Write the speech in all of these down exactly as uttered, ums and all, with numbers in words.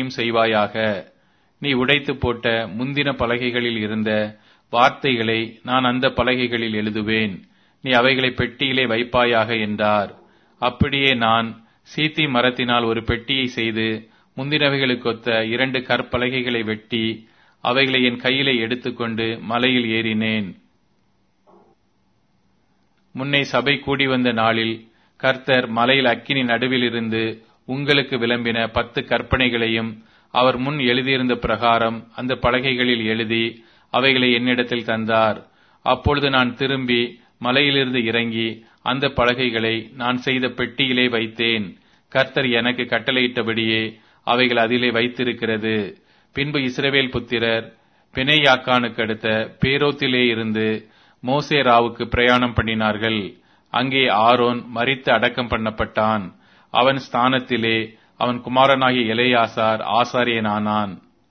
இப்படியும் செய்வாயாக. நீ உடைத்து போட்ட முந்தின பலகைகளில் இருந்த வார்த்தைகளை நான் அந்த பலகைகளில் எழுதுவேன். நீ அவைகளை பெட்டியிலே வைப்பாயாக என்றார். அப்படியே நான் சீத்தி மரத்தினால் ஒரு பெட்டியை செய்து முந்தினவைகளுக்கொத்த இரண்டு கற்பலகைகளை வெட்டி அவைகளை என் கையிலே எடுத்துக்கொண்டு மலையில் ஏறினேன். முன்னே சபை கூடி வந்த நாளில் கர்த்தர் மலையில் அக்கினி நடுவில் இருந்து உங்களுக்கு விளம்பின பத்து கற்பனைகளையும் அவர் முன் எழுதியிருந்த பிரகாரம் அந்த பலகைகளில் எழுதி அவைகளை என்னிடத்தில் தந்தார். அப்பொழுது நான் திரும்பி மலையிலிருந்து இறங்கி அந்த பலகைகளை நான் செய்த பெட்டியிலே வைத்தேன். கர்த்தர் எனக்கு கட்டளையிட்டபடியே அவைகள் அதிலே வைத்திருக்கிறது. பின்பு இஸ்ரவேல் புத்திரர் பெனேயாக்கானுக்கு அடுத்த பேரோத்திலே இருந்து மோசேராவுக்கு பிரயாணம் பண்ணினார்கள். அங்கே ஆரோன் மரித்து அடக்கம் பண்ணப்பட்டான். அவன் ஸ்தானத்திலே அவன் குமாரனாகிய எலெயாசார் ஆசாரியனானான்.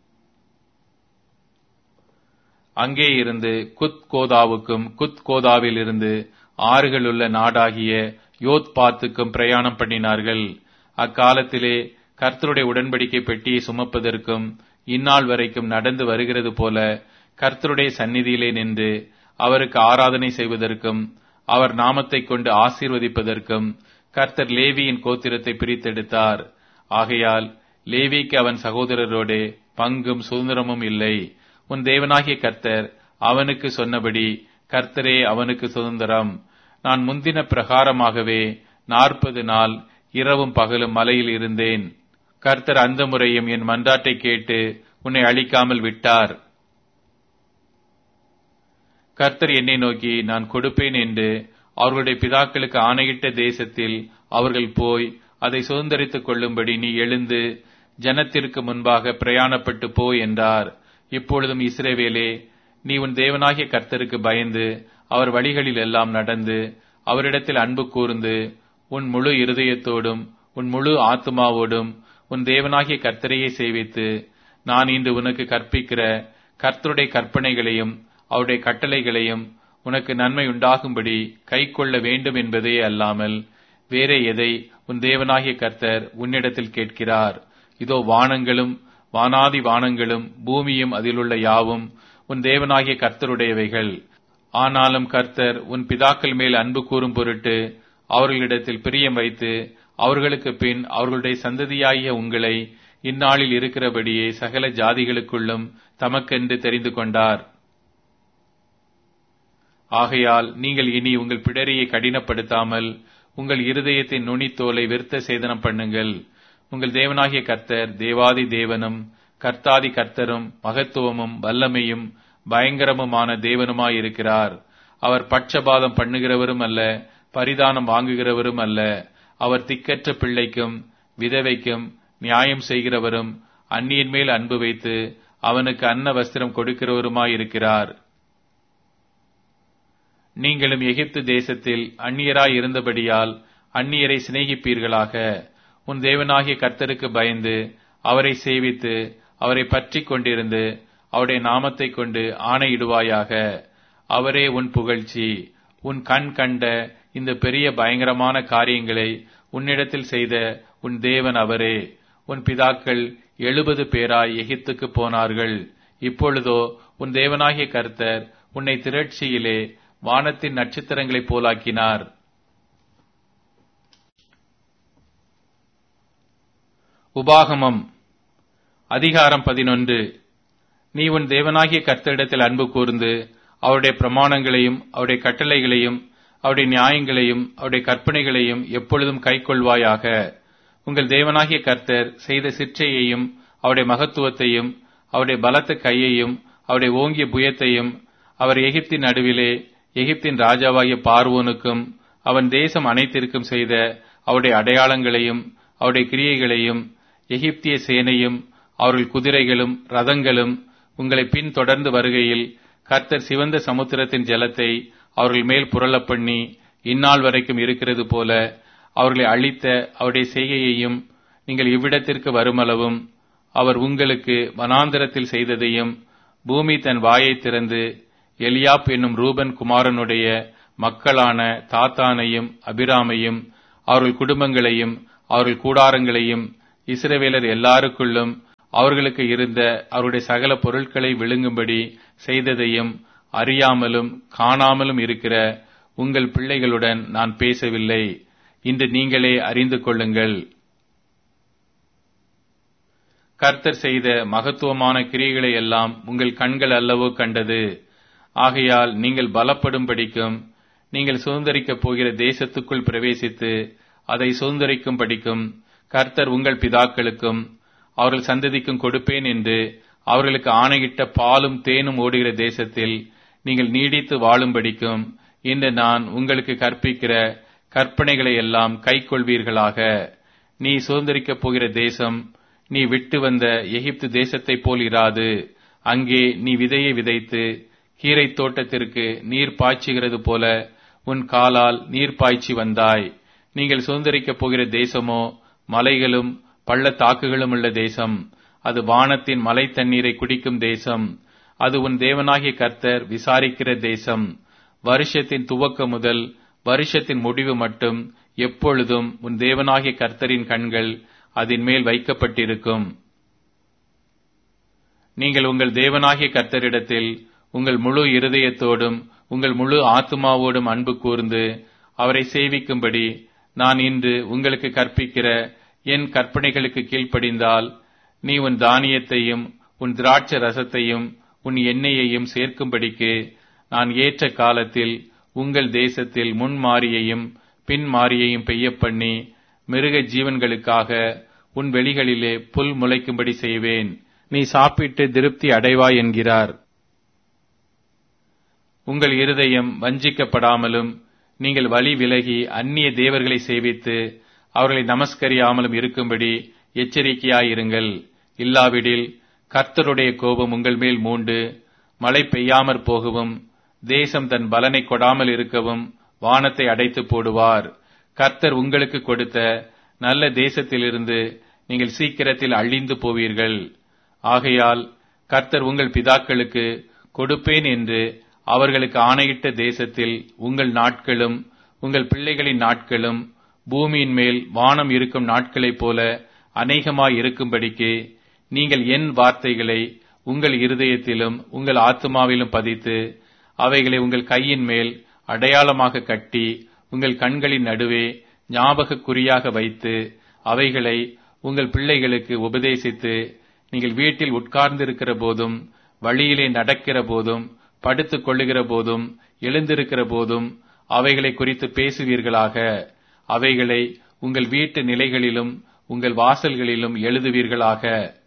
அங்கே இருந்து குத் கோதாவுக்கும் குத் கோதாவில் இருந்து ஆறுகளுள்ள நாடாகிய யோத்பாத்துக்கும் பிரயாணம் பண்ணினார்கள். அக்காலத்திலே கர்த்தருடைய உடன்படிக்கை பெட்டியை சுமப்பதற்கும் இந்நாள் வரைக்கும் நடந்து வருகிறது போல கர்த்தருடைய சந்நிதியிலே நின்று அவருக்கு ஆராதனை செய்வதற்கும் அவர் நாமத்தை கொண்டு ஆசீர்வதிப்பதற்கும் கர்த்தர் லேவியின் கோத்திரத்தை பிரித்தெடுத்தார். ஆகையால் லேவிக்கு அவன் சகோதரரோடே பங்கும் சுதந்திரமும் இல்லை. உன் தேவனாகிய கர்த்தர் அவனுக்கு சொன்னபடி கர்த்தரே அவனுக்கு சுதந்திரம். நான் முந்தின பிரகாரமாகவே நாற்பது நாள் இரவும் பகலும் மலையில் இருந்தேன். கர்த்தர் அந்த முறையும் என் மன்றாட்டை கேட்டு உன்னை அழிக்காமல் விட்டார். கர்த்தர் என்னை நோக்கி நான் கொடுப்பேன் என்று அவர்களுடைய பிதாக்களுக்கு ஆணையிட்ட தேசத்தில் அவர்கள் போய் அதை சுதந்தரித்துக் கொள்ளும்படி நீ எழுந்து ஜனத்திற்கு முன்பாக பிரயாணப்பட்டு போய் என்றார். இப்பொழுதும் இஸ்ரவேலே, நீ உன் தேவனாகிய கர்த்தருக்கு பயந்து அவர் வழிகளில் எல்லாம் நடந்து அவரிடத்தில் அன்பு கூர்ந்து உன் முழு இருதயத்தோடும் உன் முழு ஆத்துமாவோடும் உன் தேவனாகிய கர்த்தரையே சேவித்து நான் இன்று உனக்கு கற்பிக்கிற கர்த்தருடைய கற்பனைகளையும் அவருடைய கட்டளைகளையும் உனக்கு நன்மை உண்டாகும்படி கை கொள்ள வேண்டும் என்பதே அல்லாமல் வேறே எதை உன் தேவனாகிய கர்த்தர் உன்னிடத்தில் கேட்கிறார்? இதோ வானங்களும் வானாதி வானங்களும் பூமியும் அதிலுள்ள யாவும் உன் தேவனாகிய கர்த்தருடையவைகள். ஆனாலும் கர்த்தர் உன் பிதாக்கள் மேல் அன்பு கூறும் பொருட்டு அவர்களிடத்தில் பிரியம் வைத்து அவர்களுக்கு பின் அவர்களுடைய சந்ததியாகிய உங்களை இந்நாளில் இருக்கிறபடியே சகல ஜாதிகளுக்குள்ளும் தமக்கென்று தெரிந்து கொண்டார். ஆகையால் நீங்கள் இனி உங்கள் பிடரியை கடினப்படுத்தாமல் உங்கள் இருதயத்தின் நுனித்தோலை விருத்த சேதனம் பண்ணுங்கள். உங்கள் தேவனாகிய கர்த்தர் தேவாதி தேவனும் கர்த்தாதி கர்த்தரும் மகத்துவமும் வல்லமையும் பயங்கரமுமான தேவனுமாயிருக்கிறார். அவர் பட்சபாதம் பண்ணுகிறவரும் அல்ல, பரிதானம் வாங்குகிறவரும் அல்ல. அவர் திக்கற்ற பிள்ளைக்கும் விதவைக்கும் நியாயம் செய்கிறவரும் அந்நியன் மேல் அன்பு வைத்து அவனுக்கு அன்ன வஸ்திரம் கொடுக்கிறவருமாயிருக்கிறார். நீங்களும் எகிப்து தேசத்தில் அந்நியராய் இருந்தபடியால் அந்நியரை சிநேகிப்பீர்களாக. உன் தேவனாகிய கர்த்தருக்கு பயந்து அவரை சேவித்து அவரை பற்றி கொண்டிருந்து அவருடைய நாமத்தை கொண்டு ஆணையிடுவாயாக. அவரே உன் புகழ்ச்சி. உன் கண் கண்ட இந்த பெரிய பயங்கரமான காரியங்களை உன்னிடத்தில் செய்த உன் தேவன் அவரே. உன் பிதாக்கள் எழுபது பேராய் எகிப்துக்கு போனார்கள். இப்பொழுதோ உன் தேவனாகிய கர்த்தர் உன்னை திரட்சியிலே வானத்தின் நட்சத்திரங்களைப் போலாக்கினார். உபாகமம் அதிகாரம் பதினொன்று. நீ உன் தேவனாகிய கர்த்தரிடத்தில் அன்பு கூர்ந்து அவருடைய பிரமாணங்களையும் அவருடைய கட்டளைகளையும் அவருடைய நியாயங்களையும் அவருடைய கற்பனைகளையும் எப்பொழுதும் கைக்கொள்வாயாக. உங்கள் தேவனாகிய கர்த்தர் செய்த சிற்றையையும் அவருடைய மகத்துவத்தையும் அவருடைய பலத்த கையையும் அவருடைய ஓங்கிய புயத்தையும் அவர் எகிப்தின் நடுவிலே எகிப்தின் ராஜாவாகிய பார்வோனுக்கும் அவன் தேசம் அனைத்திற்கும் செய்த அவருடைய அடையாளங்களையும் அவருடைய கிரியைகளையும் எகிப்திய சேனையும் அவர்கள் குதிரைகளும் ரதங்களும் உங்களை பின் தொடர்ந்து வருகையில் கர்த்தர் சிவந்த சமுத்திரத்தின் ஜலத்தை அவர்கள் மேல் புரளப் பண்ணி இந்நாள் வரைக்கும் இருக்கிறது போல அவர்களை அழித்த அவருடைய செய்கையையும் நீங்கள் இவ்விடத்திற்கு வருமளவும் அவர் உங்களுக்கு வனாந்தரத்தில் செய்ததையும் பூமி தன் வாயை திறந்து எலியாப் என்னும் ரூபன் குமாரனுடைய மக்களான தாத்தானையும் அபிராமையும் அவர்கள் குடும்பங்களையும் அவர்கள் கூடாரங்களையும் இஸ்ரவேலர் எல்லாருக்குள்ளும் அவர்களுக்கு இருந்த அவருடைய சகல பொருட்களை விழுங்கும்படி செய்ததையும் அறியாமலும் காணாமலும் இருக்கிற உங்கள் பிள்ளைகளுடன் நான் பேசவில்லை. இன்று நீங்களே அறிந்து கொள்ளுங்கள். கர்த்தர் செய்த மகத்துவமான கிரியைகளை எல்லாம் உங்கள் கண்கள் அல்லவோ கண்டது. ஆகையால் நீங்கள் பலப்படும்படிக்கும் நீங்கள் சுதந்தரிக்கப் போகிற தேசத்துக்குள் பிரவேசித்து அதை சுதந்தரிக்கும் படிக்கும் கர்த்தர் உங்கள் பிதாக்களுக்கும் அவர்கள் சந்ததிக்கும் கொடுப்பேன் என்று அவர்களுக்கு ஆணையிட்ட பாலும் தேனும் ஓடுகிற தேசத்தில் நீங்கள் நீடித்து வாழும்படிக்கும் இன்று நான் உங்களுக்கு கற்பிக்கிற கற்பனைகளை எல்லாம் கைக்கொள்வீர்களாக. நீ சுதந்தரிக்கப் போகிற தேசம் நீ விட்டு வந்த எகிப்து தேசத்தைப் போல் இராது. அங்கே நீ விதையை விதைத்து கீரை தோட்டத்திற்கு நீர் பாய்ச்சுகிறது போல உன் காலால் நீர் பாய்ச்சி வந்தாய். நீங்கள் சுதந்தரிக்கப் போகிற தேசமோ மலைகளும் பள்ளத்தாக்குகளும் உள்ள தேசம். அது வானத்தின் மலை தண்ணீரை குடிக்கும் தேசம். அது உன் தேவனாகிய கர்த்தர் விசாரிக்கிற தேசம். வருஷத்தின் துவக்கம் முதல் வருஷத்தின் முடிவு மட்டும் எப்பொழுதும் உன் தேவனாகிய கர்த்தரின் கண்கள் அதன் மேல் வைக்கப்பட்டிருக்கும். நீங்கள் உங்கள் தேவனாகிய கர்த்தரிடத்தில் உங்கள் முழு இருதயத்தோடும் உங்கள் முழு ஆத்துமாவோடும் அன்பு கூர்ந்து அவரை சேவிக்கும்படி நான் இன்று உங்களுக்கு கற்பிக்கிற என் கற்பனைகளுக்கு கீழ்ப்படிந்தால் நீ உன் தானியத்தையும் உன் திராட்சை ரசத்தையும் உன் எண்ணெயையும் சேர்க்கும்படிக்கு நான் ஏற்ற காலத்தில் உங்கள் தேசத்தில் முன்மாரியையும் பின்மாரியையும் பெய்யப் பண்ணி மிருக ஜீவன்களுக்காக உன் வெளிகளிலே புல் முளைக்கும்படி செய்வேன். நீ சாப்பிட்டு திருப்தி அடைவாய் என்கிறார். உங்கள் இருதயம் வஞ்சிக்கப்படாமலும் நீங்கள் வழி விலகி அந்நிய தேவர்களை சேவித்து அவர்களை நமஸ்கரியாமலும் இருக்கும்படி எச்சரிக்கையாயிருங்கள். இல்லாவிடில் கர்த்தருடைய கோபம் உங்கள் மேல் மூண்டு மழை பெய்யாமற் போகவும் தேசம் தன் பலனை கொடாமல் இருக்கவும் வானத்தை அடைத்து போடுவார். கர்த்தர் உங்களுக்கு கொடுத்த நல்ல தேசத்திலிருந்து நீங்கள் சீக்கிரத்தில் அழிந்து போவீர்கள். ஆகையால் கர்த்தர் உங்கள் பிதாக்களுக்கு கொடுப்பேன் என்று அவர்களுக்கு ஆணையிட்ட தேசத்தில் உங்கள் நாட்களும் உங்கள் பிள்ளைகளின் நாட்களும் பூமியின் மேல் வானம் இருக்கும் நாட்களைப் போல அநேகமாய் இருக்கும்படிக்கு நீங்கள் என் வார்த்தைகளை உங்கள் இருதயத்திலும் உங்கள் ஆத்துமாவிலும் பதித்து அவைகளை உங்கள் கையின் மேல் அடையாளமாக கட்டி உங்கள் கண்களின் நடுவே ஞாபக குறியாக வைத்து அவைகளை உங்கள் பிள்ளைகளுக்கு உபதேசித்து நீங்கள் வீட்டில் உட்கார்ந்திருக்கிற போதும் வழியிலே நடக்கிற போதும் படுத்துக் கொள்ளுகிற போதும் எழுந்திருக்கிற போதும் அவைகளை குறித்து பேசுவீர்களாக. அவைகளை உங்கள் வீட்டு நிலைகளிலும் உங்கள் வாசல்களிலும் எழுதுவீர்களாக.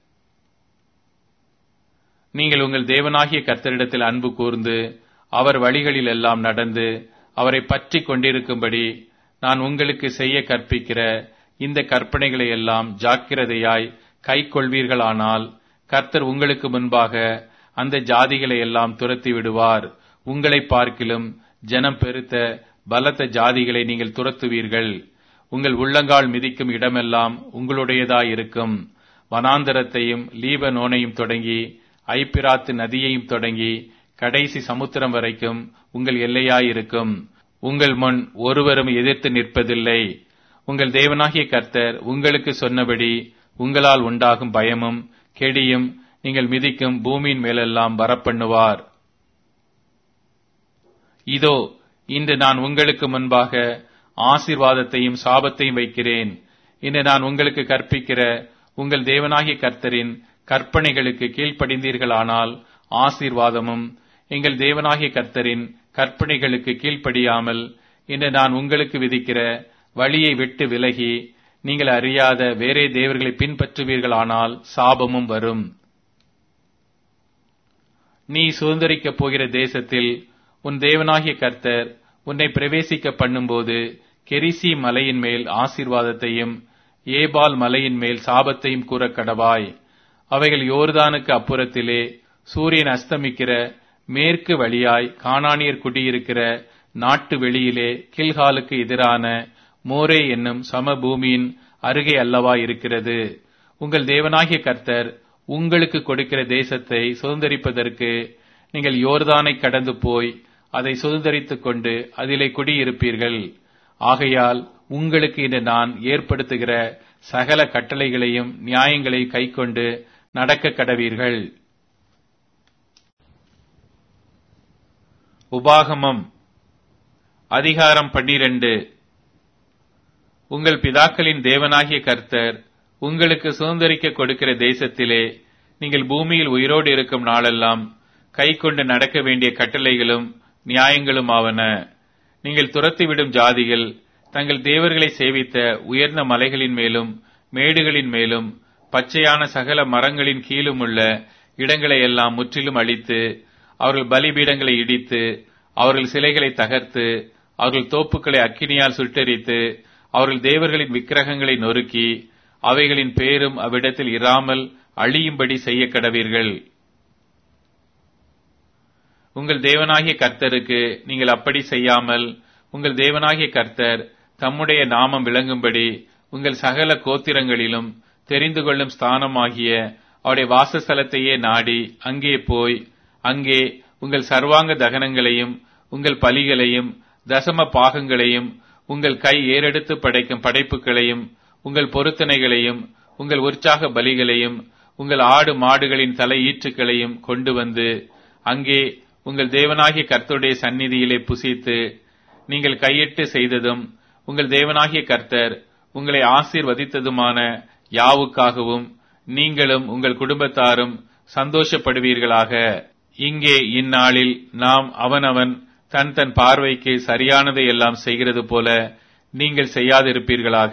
நீங்கள் உங்கள் தேவனாகிய கர்த்தரிடத்தில் அன்பு கூர்ந்து அவர் வழிகளில் எல்லாம் நடந்து அவரை பற்றி கொண்டிருக்கும்படி நான் உங்களுக்கு செய்ய கற்பிக்கிற இந்த கற்பனைகளை எல்லாம் ஜாக்கிரதையாய் கை கொள்வீர்களானால் கர்த்தர் உங்களுக்கு முன்பாக அந்த ஜாதிகளை எல்லாம் துரத்தி விடுவார். உங்களை பார்க்கிலும் ஜனம் பெருத்த பலத்த ஜாதிகளை நீங்கள் துரத்துவீர்கள். உங்கள் உள்ளங்கால் மிதிக்கும் இடமெல்லாம் உங்களுடையதாயிருக்கும். வனாந்தரத்தையும் லீபனோனையும் தொடங்கி ஐப்பிராத்து நதியையும் தொடங்கி கடைசி சமுத்திரம் வரைக்கும் உங்கள் எல்லையாயிருக்கும். உங்கள் முன் ஒருவரும் எதிர்த்து நிற்பதில்லை. உங்கள் தேவனாகிய கர்த்தர் உங்களுக்கு சொன்னபடி உங்களால் உண்டாகும் பயமும் கெடியும் நீங்கள் மிதிக்கும் பூமியின் மேலெல்லாம் வரப்பண்ணுவார். இதோ இன்று நான் உங்களுக்கு முன்பாக ஆசீர்வாதத்தையும் சாபத்தையும் வைக்கிறேன். இன்று நான் உங்களுக்கு கற்பிக்கிற உங்கள் தேவனாகிய கர்த்தரின் கற்பனைகளுக்கு கீழ்ப்படிந்தீர்களானால் ஆசீர்வாதமும், எங்கள் தேவனாகிய கர்த்தரின் கற்பனைகளுக்கு கீழ்ப்படியாமல் இன்று நான் உங்களுக்கு விதிக்கிற வழியை விட்டு விலகி நீங்கள் அறியாத வேறே தேவர்களை பின்பற்றுவீர்களானால் சாபமும் வரும். நீ சுதந்தரிக்கப் போகிற தேசத்தில் உன் தேவனாகிய கர்த்தர் உன்னை பிரவேசிக்க பண்ணும்போது கெரிசி மலையின் மேல் ஆசீர்வாதத்தையும் ஏபால் மலையின் மேல் சாபத்தையும் கூற கடவாய். அவைகள் யோர்தானுக்கு அப்புறத்திலே சூரியன் அஸ்தமிக்கிற மேற்கு வழியாய் கானானியர் குடியிருக்கிற நாட்டு வெளியிலே கில்காலுக்கு எதிரான மோரே என்னும் சமபூமியின் அருகே அல்லவா இருக்கிறது. உங்கள் தேவனாகிய கர்த்தர் உங்களுக்கு கொடுக்கிற தேசத்தை சுதந்தரிப்பதற்கு நீங்கள் யோர்தானை கடந்து போய் அதை சுதந்தரித்துக் கொண்டு அதிலே குடியிருப்பீர்கள். ஆகையால் உங்களுக்கு இன்று நான் ஏற்படுத்துகிற சகல கட்டளைகளையும் நியாயங்களையும் கைக்கொண்டு நடக்க கடவீர்கள். உபாகமம் அதிகாரம் பன்னிரண்டு. உங்கள் பிதாக்களின் தேவனாகிய கர்த்தர் உங்களுக்கு சுதந்தரிக்க கொடுக்கிற தேசத்திலே நீங்கள் பூமியில் உயிரோடு இருக்கும் நாளெல்லாம் கை கொண்டு நடக்க வேண்டிய கட்டளைகளும் நியாயங்களும் ஆவன. நீங்கள் துரத்திவிடும் ஜாதிகள் தங்கள் தேவர்களை சேவித்த உயர்ந்த மலைகளின் மேலும் மேடுகளின் மேலும் பச்சையான சகல மரங்களின் கீழும் உள்ள இடங்களை எல்லாம் முற்றிலும் அழித்து, அவர்கள் பலிபீடங்களை இடித்து, அவர்கள் சிலைகளை தகர்த்து, அவர்கள் தோப்புக்களை அக்கினியால் சுட்டெரித்து, அவர்கள் தேவர்களின் விக்கிரகங்களை நொறுக்கி, அவைகளின் பேரும் அவ்விடத்தில் இராமல் அழியும்படி செய்ய கடவீர்கள். உங்கள் தேவனாகிய கர்த்தருக்கு நீங்கள் அப்படி செய்யாமல், உங்கள் தேவனாகிய கர்த்தர் தம்முடைய நாமம் விளங்கும்படி உங்கள் சகல கோத்திரங்களிலும் தெரிந்து கொள்ளும் ஸ்தானமாகிய அவருடைய வாசஸ்தலத்தையே நாடி அங்கே போய் அங்கே உங்கள் சர்வாங்க தகனங்களையும் உங்கள் பலிகளையும் தசம பாகங்களையும் உங்கள் கை ஏறெடுத்து படைக்கும் படைப்புகளையும் உங்கள் பொருத்தனைகளையும் உங்கள் உற்சாக பலிகளையும் உங்கள் ஆடு மாடுகளின் தலை ஈற்றுக்களையும் கொண்டு வந்து அங்கே உங்கள் தேவனாகிய கர்த்தருடைய சந்நிதியிலே புசித்து, நீங்கள் கையிட்டு செய்ததும் உங்கள் தேவனாகிய கர்த்தர் உங்களை ஆசீர்வதித்ததுமான யாவுக்காகவும் நீங்களும் உங்கள் குடும்பத்தாரும் சந்தோஷப்படுவீர்களாக. இங்கே இந்நாளில் நாம் அவனவன் தன் தன் பார்வைக்கு சரியானதை எல்லாம் செய்கிறது போல நீங்கள் செய்யாதிருப்பீர்களாக.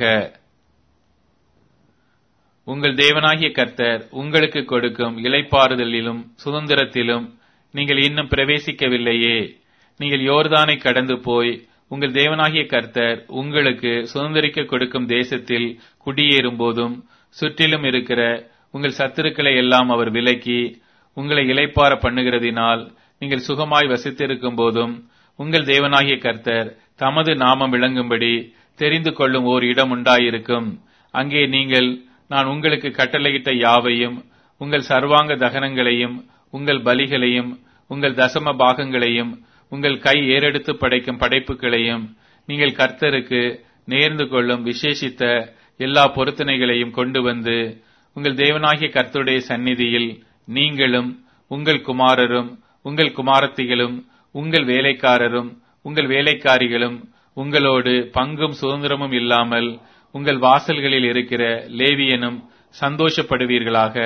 உங்கள் தேவனாகிய கர்த்தர் உங்களுக்கு கொடுக்கும் இளைப்பாறுதலிலும் சுதந்திரத்திலும் நீங்கள் இன்னும் பிரவேசிக்கவில்லையே. நீங்கள் யோர்தானை கடந்து போய் உங்கள் தேவனாகிய கர்த்தர் உங்களுக்கு சுதந்திரிக்க கொடுக்கும் தேசத்தில் குடியேறும் போதும் சுற்றிலும் இருக்கிற உங்கள் சத்துருக்களை எல்லாம் அவர் விலக்கி உங்களை இளைப்பாற பண்ணுகிறதினால் நீங்கள் சுகமாய் வசித்திருக்கும் போதும் உங்கள் தேவனாகிய கர்த்தர் தமது நாமம் விளங்கும்படி தெரிந்து கொள்ளும் ஓர் இடம் உண்டாயிருக்கும். அங்கே நீங்கள் நான் உங்களுக்கு கட்டளையிட்ட யாவையும் உங்கள் சர்வாங்க தகனங்களையும் உங்கள் பலிகளையும் உங்கள் தசம பாகங்களையும் உங்கள் கை ஏறெடுத்து படைக்கும் படைப்புகளையும் நீங்கள் கர்த்தருக்கு நேர்ந்து கொள்ளும் விசேஷித்த எல்லா பொருத்தனைகளையும் கொண்டு வந்து உங்கள் தேவனாகிய கர்த்தருடைய சந்நிதியில் நீங்களும் உங்கள் குமாரரும் உங்கள் குமாரத்திகளும் உங்கள் வேலைக்காரரும் உங்கள் வேலைக்காரிகளும் உங்களோடு பங்கும் சுதந்திரமும் இல்லாமல் உங்கள் வாசல்களில் இருக்கிற லேவியனும் சந்தோஷப்படுவீர்களாக.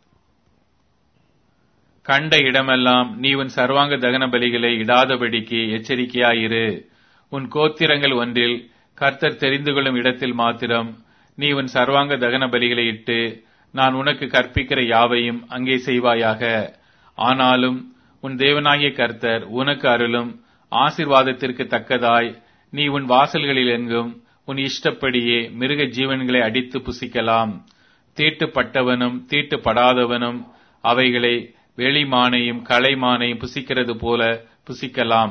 கண்ட இடமெல்லாம் நீ உன் சர்வாங்க தகன பலிகளை இடாதபடிக்கு எச்சரிக்கையாயிரு. உன் கோத்திரங்கள் ஒன்றில் கர்த்தர் தெரிந்து கொள்ளும் இடத்தில் மாத்திரம் நீ உன் சர்வாங்க தகன பலிகளை இட்டு நான் உனக்கு கற்பிக்கிற யாவையும் அங்கே செய்வாயாக. ஆனாலும் உன் தேவனாகிய கர்த்தர் உனக்கு அருளும் ஆசீர்வாதத்திற்கு தக்கதாய் நீ உன் வாசல்களில் எங்கும் உன் இஷ்டப்படியே மிருக ஜீவன்களை அடித்து புசிக்கலாம். தீட்டுப்பட்டவனும் தீட்டுப்படாதவனும் அவைகளை வெளிமானையும் களைமானையும் புசிக்கிறது போல புசிக்கலாம்.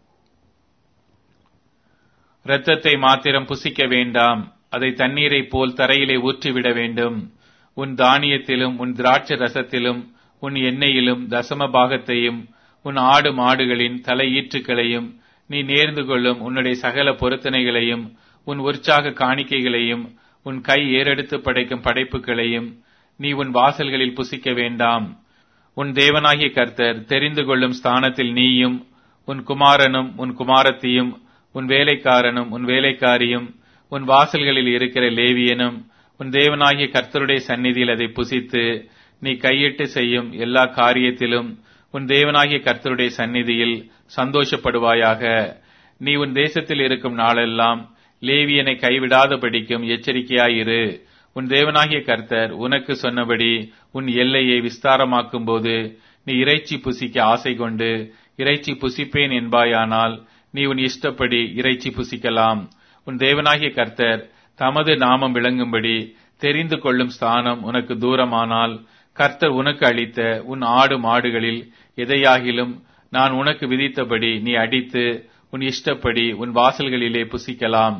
இரத்தத்தை மாத்திரம் புசிக்க வேண்டாம், அதை தண்ணீரை போல் தரையிலே ஊற்றிவிட வேண்டும். உன் தானியத்திலும் உன் திராட்சை ரசத்திலும் உன் எண்ணெயிலும் தசம பாகத்தையும் உன் ஆடு மாடுகளின் தலை ஈற்றுக்களையும் நீ நேர்ந்து கொள்ளும் உன்னுடைய சகல பொருத்தனைகளையும் உன் உற்சாக காணிக்கைகளையும் உன் கை ஏறெடுத்து படைக்கும் படைப்புகளையும் நீ உன் வாசல்களில் புசிக்க வேண்டாம். உன் தேவனாகிய கர்த்தர் தெரிந்து கொள்ளும் ஸ்தானத்தில் நீயும் உன் குமாரனும் உன் குமாரத்தியும் உன் வேலைக்காரனும் உன் வேலைக்காரியும் உன் வாசல்களில் இருக்கிற லேவியனும் உன் தேவனாகிய கர்த்தருடைய சந்நிதியில் அதை புசித்து நீ கையிட்டு செய்யும் எல்லா காரியத்திலும் உன் தேவனாகிய கர்த்தருடைய சந்நிதியில் சந்தோஷப்படுவாயாக. நீ உன் தேசத்தில் இருக்கும் நாளெல்லாம் லேவியனை கைவிடாதபடிக்கும் எச்சரிக்கையாயிரு. உன் தேவனாகிய கர்த்தர் உனக்கு சொன்னபடி உன் எல்லையை விஸ்தாரமாக்கும் போது நீ இறைச்சி புசிக்க ஆசை கொண்டு இறைச்சி புசிப்பேன் என்பாயானால் நீ உன் இஷ்டப்படி இறைச்சி புசிக்கலாம். உன் தேவனாகிய கர்த்தர் தமது நாமம் விளங்கும்படி தெரிந்து கொள்ளும் ஸ்தானம் உனக்கு தூரமானால் கர்த்தர் உனக்கு அளித்த உன் ஆடு மாடுகளில் எதையாகிலும் நான் உனக்கு விதித்தபடி நீ அடித்து உன் இஷ்டப்படி உன் வாசல்களிலே புசிக்கலாம்.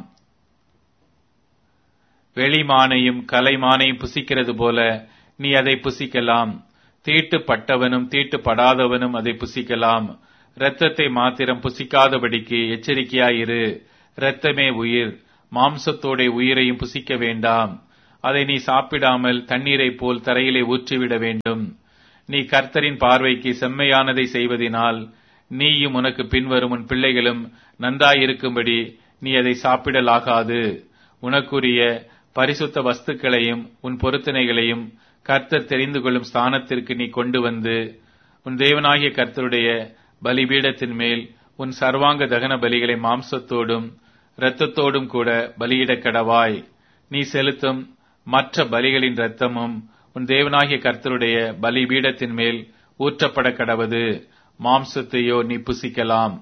வெளிமானையும் கலைமானையும் புசிக்கிறது போல நீ அதை புசிக்கலாம். தீட்டுப்பட்டவனும் தீட்டுப்படாதவனும் அதை புசிக்கலாம். இரத்தத்தை மாத்திரம் புசிக்காதபடிக்கு எச்சரிக்கையாயிரு. இரத்தமே உயிர், மாம்சத்தோட உயிரையும் புசிக்க வேண்டாம். அதை நீ சாப்பிடாமல் தண்ணீரைப் போல் தரையிலே ஊற்றிவிட வேண்டும். நீ கர்த்தரின் பார்வைக்கு செம்மையானதை செய்வதினால் நீயும் உனக்கு பின்வரும் உன் பிள்ளைகளும் நன்றாயிருக்கும்படி நீ அதை சாப்பிடலாகாது. உனக்குரிய பரிசுத்த வஸ்துக்களையும் உன் பொருத்தனைகளையும் கர்த்தர் தெரிந்து கொள்ளும் ஸ்தானத்திற்கு நீ கொண்டு வந்து உன் தேவனாகிய கர்த்தருடைய பலிபீடத்தின் மேல் உன் சர்வாங்க தகன பலிகளை மாம்சத்தோடும் இரத்தத்தோடும் கூட பலியிடக் கடவாய். நீ செலுத்தும் மற்ற பலிகளின் இரத்தமும் உன் தேவனாகிய கர்த்தருடைய பலிபீடத்தின் மேல் ஊற்றப்பட கடவது. மாம்சத்தையோ நீ புசிக்கலாம்.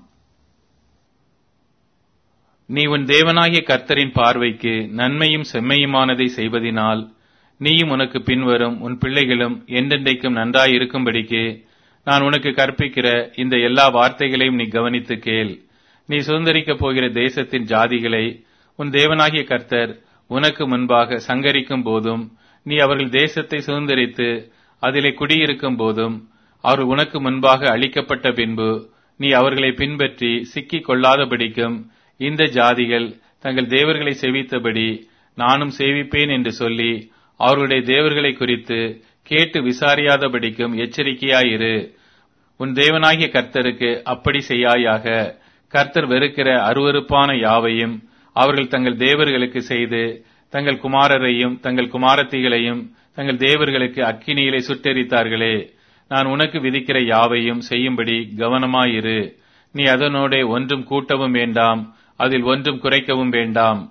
நீ உன் தேவனாகிய கர்த்தரின் பார்வைக்கு நன்மையும் செம்மையுமானதை செய்வதினால் நீயும் உனக்கு பின்வரும் உன் பிள்ளைகளும் என்றென்றைக்கும் நன்றாயிருக்கும்படிக்கு நான் உனக்கு கற்பிக்கிற இந்த எல்லா வார்த்தைகளையும் நீ கவனித்து கேள். நீ சுதந்தரிக்கப் போகிற தேசத்தின் ஜாதிகளை உன் தேவனாகிய கர்த்தர் உனக்கு முன்பாக சங்கரிக்கும் போதும் நீ அவர்கள் தேசத்தை சுதந்தரித்து அதிலே குடியிருக்கும் போதும் அவர்கள் உனக்கு முன்பாக அழிக்கப்பட்ட பின்பு நீ அவர்களை பின்பற்றி சிக்கிக் கொள்ளாதபடிக்கும் இந்த ஜாதிகள் தங்கள் தேவர்களை சேவித்தபடி நானும் சேவிப்பேன் என்று சொல்லி அவர்களுடைய தேவர்களை குறித்து கேட்டு விசாரியாதபடிக்கும் எச்சரிக்கையாயிரு. உன் தேவனாகிய கர்த்தருக்கு அப்படி செய்யாயாக. கர்த்தர் வெறுக்கிற அருவருப்பான யாவையும் அவர்கள் தங்கள் தேவர்களுக்கு செய்து தங்கள் குமாரரையும் தங்கள் குமாரத்திகளையும் தங்கள் தேவர்களுக்கு அக்கினியிலே சுட்டெரித்தார்களே. நான் உனக்கு விதிக்கிற யாவையும் செய்யும்படி கவனமாயிரு. நீ அதனோட ஒன்றும் கூட்டவும் வேண்டாம், அதில் ஒன்றும் குறைக்கவும் வேண்டாம்.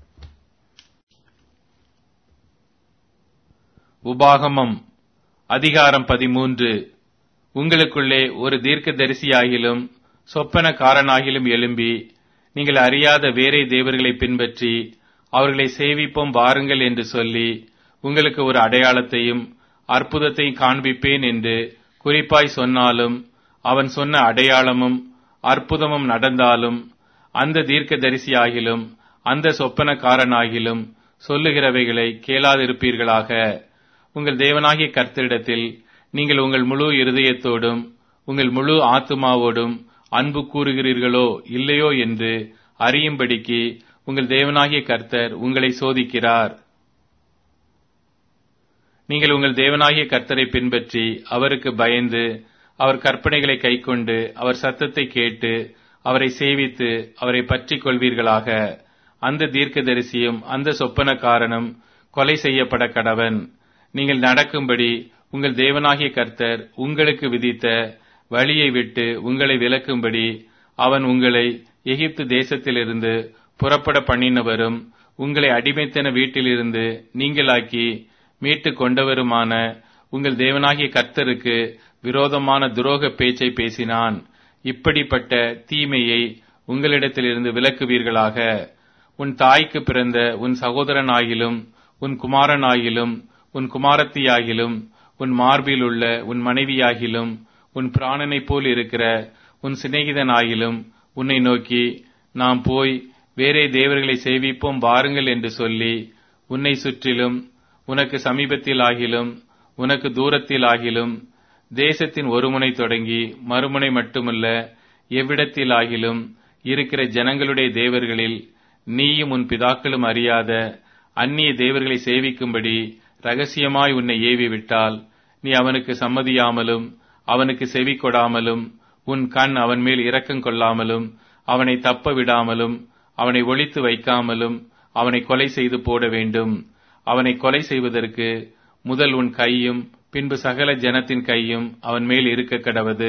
உபாகமம் அதிகாரம் பதிமூன்று. உங்களுக்குள்ளே ஒரு தீர்க்கதரிசியாகிலும் சொப்பனக்காரனாகிலும் எழும்பி நீங்கள் அறியாத வேறே தேவர்களை பின்பற்றி அவர்களை சேவிப்போம் வாருங்கள் என்று சொல்லி உங்களுக்கு ஒரு அடையாளத்தையும் அற்புதத்தையும் காண்பிப்பேன் என்று குறிப்பாய் சொன்னாலும் அவன் சொன்ன அடையாளமும் அற்புதமும் நடந்தாலும் அந்த தீர்க்கதரிசியாகிலும் அந்த சொப்பனக்காரனாகிலும் சொல்லுகிறவைகளை கேளாதிருப்பீர்களாக. உங்கள் தேவனாகிய கர்த்தரிடத்தில் நீங்கள் உங்கள் முழு இருதயத்தோடும் உங்கள் முழு ஆத்துமாவோடும் அன்பு கூறுகிறீர்களோ இல்லையோ என்று அறியும்படிக்கு உங்கள் தேவனாகிய கர்த்தர் உங்களை சோதிக்கிறார். நீங்கள் உங்கள் தேவனாகிய கர்த்தரை பின்பற்றி அவருக்கு பயந்து அவர் கற்பனைகளை கைக்கொண்டு அவர் சத்தத்தை கேட்டு அவரை சேவித்து அவரை பற்றிக் கொள்வீர்களாக. அந்த தீர்க்கதரிசியும் அந்த சொப்பனக்காரனும் கொலை செய்யப்பட கடவன். நீங்கள் நடக்கும்படி உங்கள் தேவனாகிய கர்த்தர் உங்களுக்கு விதித்த வழியை விட்டு உங்களை விலக்கும்படி அவன் உங்களை எகிப்து தேசத்திலிருந்து புறப்பட பண்ணினவரும் உங்களை அடிமைத்தன வீட்டிலிருந்து நீங்களாக்கி மீட்டு கொண்டவருமான உங்கள் தேவனாகிய கர்த்தருக்கு விரோதமான துரோக பேச்சை பேசினான். இப்படிப்பட்ட தீமையை உங்களிடத்திலிருந்து விலக்குவீர்களாக. உன் தாய்க்கு பிறந்த உன் சகோதரனாகிலும் உன் குமாரனாகிலும் உன் குமாரத்தியாகிலும் உன் மார்பில் உள்ள உன் மனைவியாகிலும் உன் பிராணனைப் போல் இருக்கிற உன் சிநேகிதனாகிலும் உன்னை நோக்கி நாம் போய் வேறே தேவர்களை சேவிப்போம் வாருங்கள் என்று சொல்லி உன்னை சுற்றிலும் உனக்கு சமீபத்தில் ஆகிலும் உனக்கு தூரத்தில் ஆகிலும் தேசத்தின் ஒரு முனை தொடங்கி மறுமுனை மட்டுமல்ல எவ்விடத்தில் ஆகிலும் இருக்கிற ஜனங்களுடைய தேவர்களில் நீயும் உன் பிதாக்களும் அறியாத அந்நிய தேவர்களை சேவிக்கும்படி ரகசியமாய் உன்னை ஏவி விட்டால் நீ அவனுக்கு சம்மதியாமலும் அவனுக்கு செவி கொடாமலும் உன் கண் அவன் மேல் இரக்கம் கொள்ளாமலும் அவனை தப்ப விடாமலும் அவனை ஒளித்து வைக்காமலும் அவனை கொலை செய்து போட வேண்டும். அவனை கொலை செய்வதற்கு முதல் உன் கையும் பின்பு சகல ஜனத்தின் கையும் அவன் மேல் இருக்க கடவது.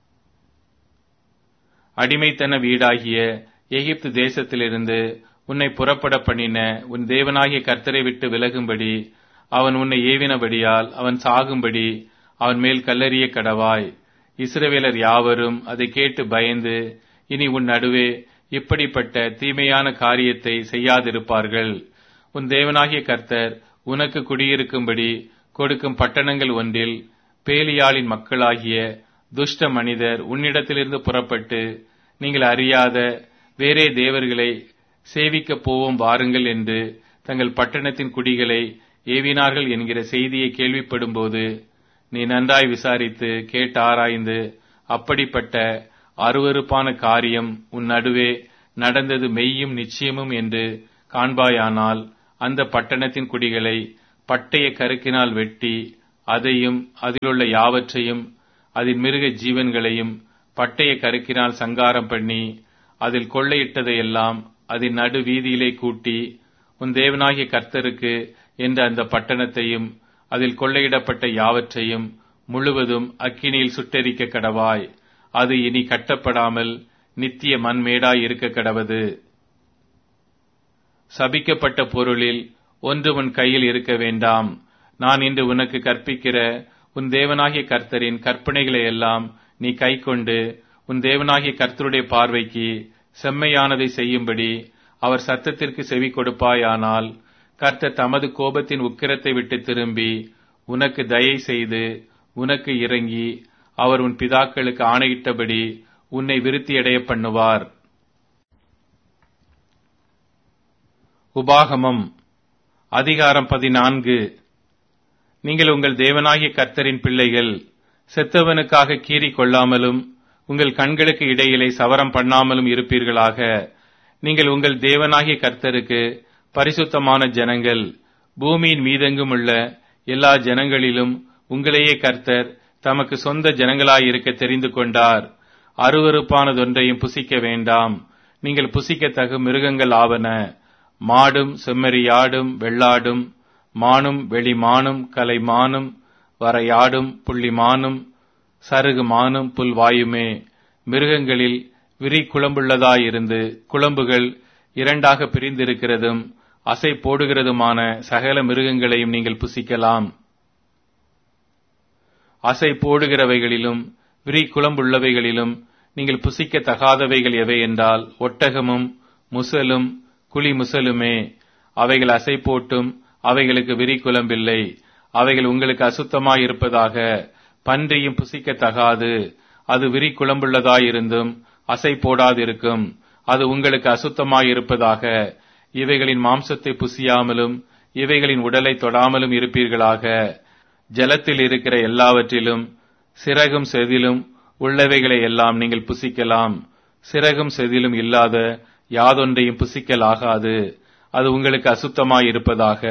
அடிமைத்தன வீடாகிய எகிப்து தேசத்திலிருந்து உன்னை புறப்பட பண்ணின உன் தேவனாகிய கர்த்தரை விட்டு விலகும்படி அவன் உன்னை ஏவினபடியால் அவன் சாகும்படி அவன் மேல் கல்லறிய கடவாய். இஸ்ரவேலர் யாவரும் அதை கேட்டு பயந்து இனி உன் நடுவே இப்படிப்பட்ட தீமையான காரியத்தை செய்யாதிருப்பார்கள். உன் தேவனாகிய கர்த்தர் உனக்கு குடியிருக்கும்படி கொடுக்கும் பட்டணங்கள் ஒன்றில் பேலியாளின் மக்களாகிய துஷ்ட மனிதர் உன்னிடத்திலிருந்து புறப்பட்டு நீங்கள் அறியாத வேறே தேவர்களை சேவிக்கப் போவோம் வாருங்கள் என்று தங்கள் பட்டணத்தின் குடிகளை ஏவினார்கள் என்கிற செய்தியை கேள்விப்படும்போது நீ நன்றாய் விசாரித்து கேட்டு ஆராய்ந்து அப்படிப்பட்ட அருவருப்பான காரியம் உன் நடுவே நடந்தது மெய்யும் நிச்சயமும் என்று காண்பாயானால் அந்த பட்டணத்தின் குடிகளை பட்டய கருக்கினால் வெட்டி அதையும் அதிலுள்ள யாவற்றையும் அதில் மிருக ஜீவன்களையும் பட்டய கருக்கினால் சங்காரம் பண்ணி அதில் கொள்ளையிட்டதையெல்லாம் அதன் நடு வீதியிலே கூட்டி உன் தேவனாகிய கர்த்தருக்கு என்ற அந்த பட்டணத்தையும் அதில் கொள்ளையிடப்பட்ட யாவற்றையும் முழுவதும் அக்கினியில் சுட்டெரிக்க கடவாய். அது இனி கட்டப்படாமல் நித்திய மண்மேடாய் இருக்க கடவது. சபிக்கப்பட்ட பொருளில் ஒன்று உன் கையில் இருக்க வேண்டாம். நான் இன்று உனக்கு கற்பிக்கிற உன் தேவனாகிய கர்த்தரின் கற்பனைகளை எல்லாம் நீ கைக்கொண்டு உன் தேவனாகிய கர்த்தருடைய பார்வைக்கு செம்மையானதை செய்யும்படி அவர் சத்தத்திற்கு செவி கொடுப்பாயானால், கர்த்தர் தமது கோபத்தின் உக்கிரத்தை விட்டு திரும்பி உனக்கு தயை செய்து உனக்கு இறங்கி அவர் உன் பிதாக்களுக்கு ஆணையிட்டபடி உன்னை விருத்தியடைய பண்ணுவார். உபாகமம் அதிகாரம் பதினான்கு. நீங்கள் உங்கள் தேவனாகிய கர்த்தரின் பிள்ளைகள். செத்தவனுக்காக கீறி கொள்ளாமலும் உங்கள் கண்களுக்கு இடையிலே சவரம் பண்ணாமலும் இருப்பீர்களாக. நீங்கள் உங்கள் தேவனாகிய கர்த்தருக்கு பரிசுத்தமான ஜனங்கள். பூமியின் மீதெங்கும் உள்ள எல்லா ஜனங்களிலும் உங்களையே கர்த்தர் தமக்கு சொந்த ஜனங்களாயிருக்க தெரிந்து கொண்டார். அருவருப்பானதொன்றையும் புசிக்க வேண்டாம். நீங்கள் புசிக்கத்தகு மிருகங்கள் ஆவன. மாடும் செம்மறியாடும் வெள்ளாடும் மானும் வெளிமானும் கலைமானும் வரையாடும் புள்ளிமானும் சருகு மானும் புல்வாயுமே. மிருகங்களில் விரி குளம்புள்ளதாயிருந்து குளம்புகள் இரண்டாக பிரிந்திருக்கிறதும் அசை போடுகிறதுமான சகல மிருகங்களையும் நீங்கள் புசிக்கலாம். அசை போடுகிறவைகளிலும் விரி குளம்புள்ளவைகளிலும் நீங்கள் புசிக்க தகாதவைகள் எவை என்றால் ஒட்டகமும் முசலும் குழி முசலுமே. அவைகள் அசை போட்டும் அவைகளுக்கு விரி குளம்பில்லை. அவைகள் உங்களுக்கு அசுத்தமாயிருப்பதாக. பன்றியும் புசிக்க தகாது. அது விரி குளம்புள்ளதாயிருந்தும் அசை போடாதிருக்கும். அது உங்களுக்கு அசுத்தமாயிருப்பதாக. இவைகளின் மாம்சத்தை புசியாமலும் இவைகளின் உடலை தொடாமலும் இருப்பீர்களாக. ஜலத்தில் இருக்கிற எல்லாவற்றிலும் சிறகும் செதிலும் உள்ளவைகளை எல்லாம் நீங்கள் புசிக்கலாம். சிறகும் செதிலும் இல்லாத யாதொன்றையும் புசிக்கலாகாது. அது உங்களுக்கு அசுத்தமாயிருப்பதாக.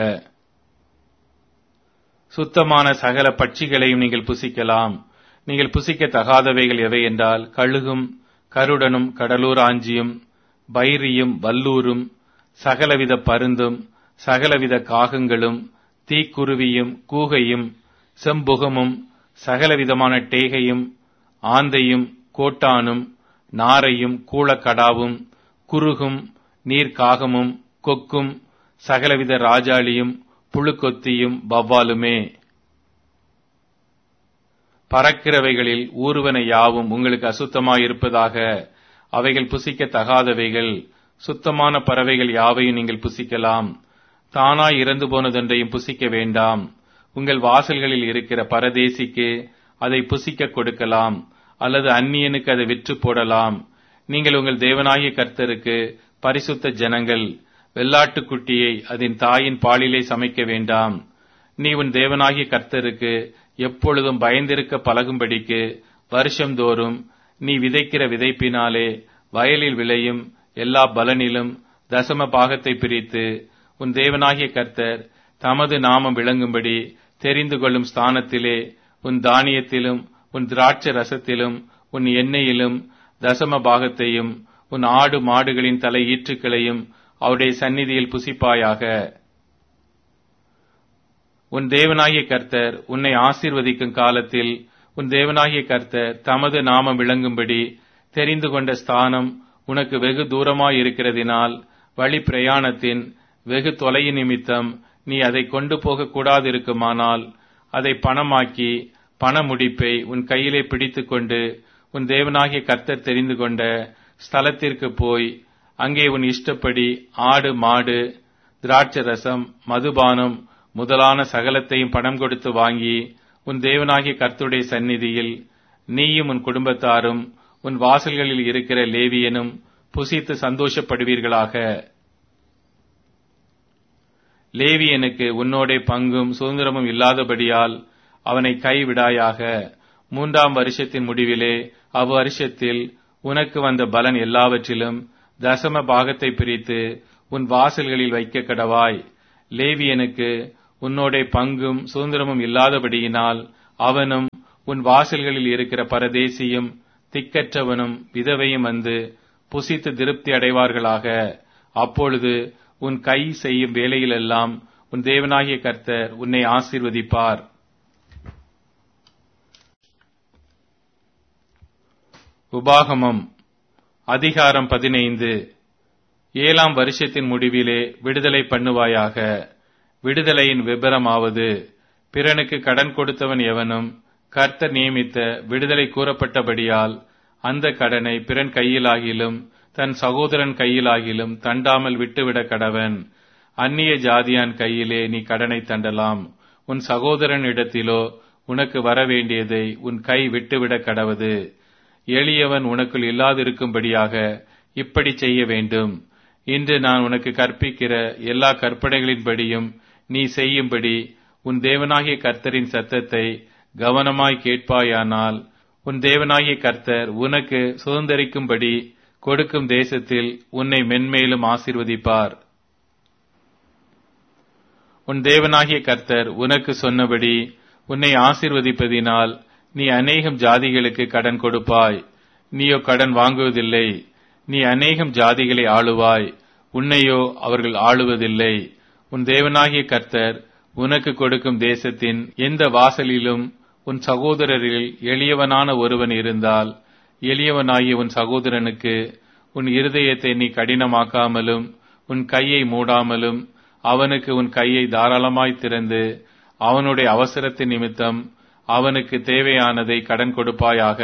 சுத்தமான சகல பட்சிகளையும் நீங்கள் புசிக்கலாம். நீங்கள் புசிக்க தகாதவைகள் எவை என்றால் கழுகும் கருடனும் கடலூராஞ்சியும் பைரியும் வல்லூரும் சகலவித பருந்தும் சகலவித காகங்களும் தீக்குருவியும் கூகையும் செம்புகமும் சகலவிதமான டேகையும் ஆந்தையும் கோட்டானும் நாரையும் கூளக்கடாவும் குருகும் நீர்க்காகமும் கொக்கும் சகலவித ராஜாளியும் புழுக்கொத்தியும் வவ்வாலுமே. பறக்கிறவைகளில் ஊர்வன யாவும் உங்களுக்கு அசுத்தமாயிருப்பதாக. அவைகள் புசிக்க தகாதவைகள். சுத்தமான பறவைகள் யாவையும் நீங்கள் புசிக்கலாம். தானாய் இறந்து போனதொன்றையும் புசிக்க வேண்டாம். உங்கள் வாசல்களில் இருக்கிற பரதேசிக்கு அதை புசிக்க கொடுக்கலாம், அல்லது அந்நியனுக்கு அதை விற்று போடலாம். நீங்கள் உங்கள் தேவனாகிய கர்த்தருக்கு பரிசுத்த ஜனங்கள். வெள்ளாட்டுக்குட்டியை அதன் தாயின் பாலிலே சமைக்க வேண்டாம். நீ உன் தேவனாகிய கர்த்தருக்கு எப்பொழுதும் பயந்திருக்க பழகும்படிக்கு வருஷந்தோறும் நீ விதைக்கிற விதைப்பினாலே வயலில் விளையும் எல்லா பலனிலும் தசம பாகத்தை பிரித்து உன் தேவனாகிய கர்த்தர் தமது நாமம் விளங்கும்படி தெரிந்து கொள்ளும் ஸ்தானத்திலே உன் தானியத்திலும் உன் திராட்சை ரசத்திலும் உன் எண்ணெயிலும் தசம பாகத்தையும் உன் ஆடு மாடுகளின் தலை ஈற்றுக்களையும் அவருடைய சந்நிதியில் புசிப்பாயாக. உன் தேவனாகிய கர்த்தர் உன்னை ஆசீர்வதிக்கும் காலத்தில் உன் தேவனாகிய கர்த்தர் தமது நாமம் விளங்கும்படி தெரிந்து கொண்ட ஸ்தானம் உனக்கு வெகு தூரமாயிருக்கிறதினால் வழி பிரயாணத்தின் வெகு தொலையின் நிமித்தம் நீ அதை கொண்டு போக கூடாதிருக்குமானால் அதை பணமாக்கி பண முடிப்பை உன் கையிலே பிடித்துக் கொண்டு உன் தேவனாகிய கர்த்தர் தெரிந்து கொண்ட ஸ்தலத்திற்கு போய் அங்கே உன் இஷ்டப்படி ஆடு மாடு திராட்சை ரசம் மதுபானம் முதலான சகலத்தையும் பணம் கொடுத்து வாங்கி உன் தேவனாகிய கர்த்தருடைய சந்நிதியில் நீயும் உன் குடும்பத்தாரும் உன் வாசல்களில் இருக்கிற லேவியனும் புசித்து சந்தோஷப்படுவீர்களாக. லேவியனுக்கு உன்னோடே பங்கும் சுதந்திரமும் இல்லாதபடியால் அவனை கைவிடாயாக. மூன்றாம் வருஷத்தின் முடிவிலே அவ்வருஷத்தில் உனக்கு வந்த பலன் எல்லாவற்றிலும் தசம பாகத்தை பிரித்து உன் வாசல்களில் வைக்க கடவாய். லேவியனுக்கு உன்னோட பங்கும் சுதந்திரமும் இல்லாதபடியினால் அவனும் உன் வாசல்களில் இருக்கிற பரதேசியும் திக்கற்றவனும் விதவையும் வந்து புசித்து திருப்தி அடைவார்களாக. அப்பொழுது உன் கை செய்யும் வேலையிலெல்லாம் உன் தேவனாகிய கர்த்தர் உன்னை ஆசீர்வதிப்பார். உபாகமம் அதிகாரம் பதினைந்து. ஏழாம் வருஷத்தின் முடிவிலே விடுதலை பண்ணுவாயாக. விடுதலையின் விபரமாவது, பிறனுக்கு கடன் கொடுத்தவன் எவனும் கர்த்தர் நியமித்த விடுதலை கூறப்பட்டபடியால் அந்த கடனை பிறன் கையிலாகிலும் தன் சகோதரன் கையிலாகிலும் தண்டாமல் விட்டுவிட கடவன். அந்நிய ஜாதியான் கையிலே நீ கடனை தண்டலாம். உன் சகோதரன் இடத்திலோ உனக்கு வரவேண்டியதை உன் கை விட்டுவிட கடவது. எளியவன் உனக்குள் இல்லாதிருக்கும்படியாக இப்படி செய்ய வேண்டும். இன்று நான் உனக்கு கற்பிக்கிற எல்லா கற்பனைகளின்படியும் நீ செய்யும்படி உன் தேவனாகிய கர்த்தரின் சத்தத்தை கவனமாய் கேட்பாயானால் உன் தேவனாகிய கர்த்தர் உனக்கு சுதந்தரிக்கும்படி கொடுக்கும் தேசத்தில் உன்னை மென்மேலும் ஆசீர்வதிப்பார். உன் தேவனாகிய கர்த்தர் உனக்கு சொன்னபடி உன்னை ஆசீர்வதிப்பதினால் நீ அநேகம் ஜாதிகளுக்கு கடன் கொடுப்பாய். நீயோ கடன் வாங்குவதில்லை. நீ அநேகம் ஜாதிகளை ஆளுவாய், உன்னையோ அவர்கள் ஆளுவதில்லை. உன் தேவனாகிய கர்த்தர் உனக்கு கொடுக்கும் தேசத்தின் எந்த வாசலிலும் உன் சகோதரரில் எளியவனான ஒருவன் இருந்தால், எளியவனாகிய உன் சகோதரனுக்கு உன் இருதயத்தை நீ கடினமாக்காமலும் உன் கையை மூடாமலும் அவனுக்கு உன் கையை தாராளமாய் திறந்து அவனுடைய அவசரத்தின் நிமித்தம் அவனுக்கு தேவையானதை கடன் கொடுப்பாயாக.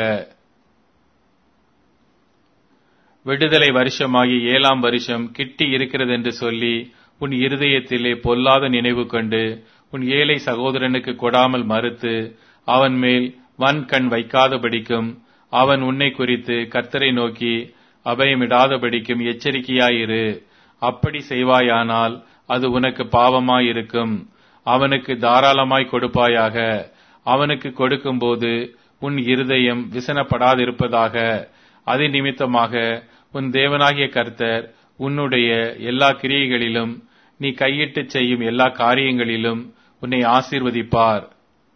விடுதலை வருஷமாகி ஏழாம் வருஷம் கிட்டி இருக்கிறது என்று சொல்லி உன் இருதயத்திலே பொல்லாத நினைவு கொண்டு உன் ஏழை சகோதரனுக்கு கொடாமல் மறுத்து அவன் மேல் வன் கண் வைக்காதபடிக்கும் அவன் உன்னை குறித்து கர்த்தரை நோக்கி அபயமிடாதபடிக்கும் எச்சரிக்கையாயிரு. அப்படி செய்வாயானால் அது உனக்கு பாவமாயிருக்கும். அவனுக்கு தாராளமாய் கொடுப்பாயாக. அவனுக்கு கொடுக்கும்போது உன் இருதயம் விசனப்படாதிருப்பதாக. அது நிமித்தமாக உன் தேவனாகிய கர்த்தர் உன்னுடைய எல்லா கிரியைகளிலும் நீ கையிட்டு செய்யும் எல்லா காரியங்களிலும் உன்னை ஆசீர்வதிப்பார்.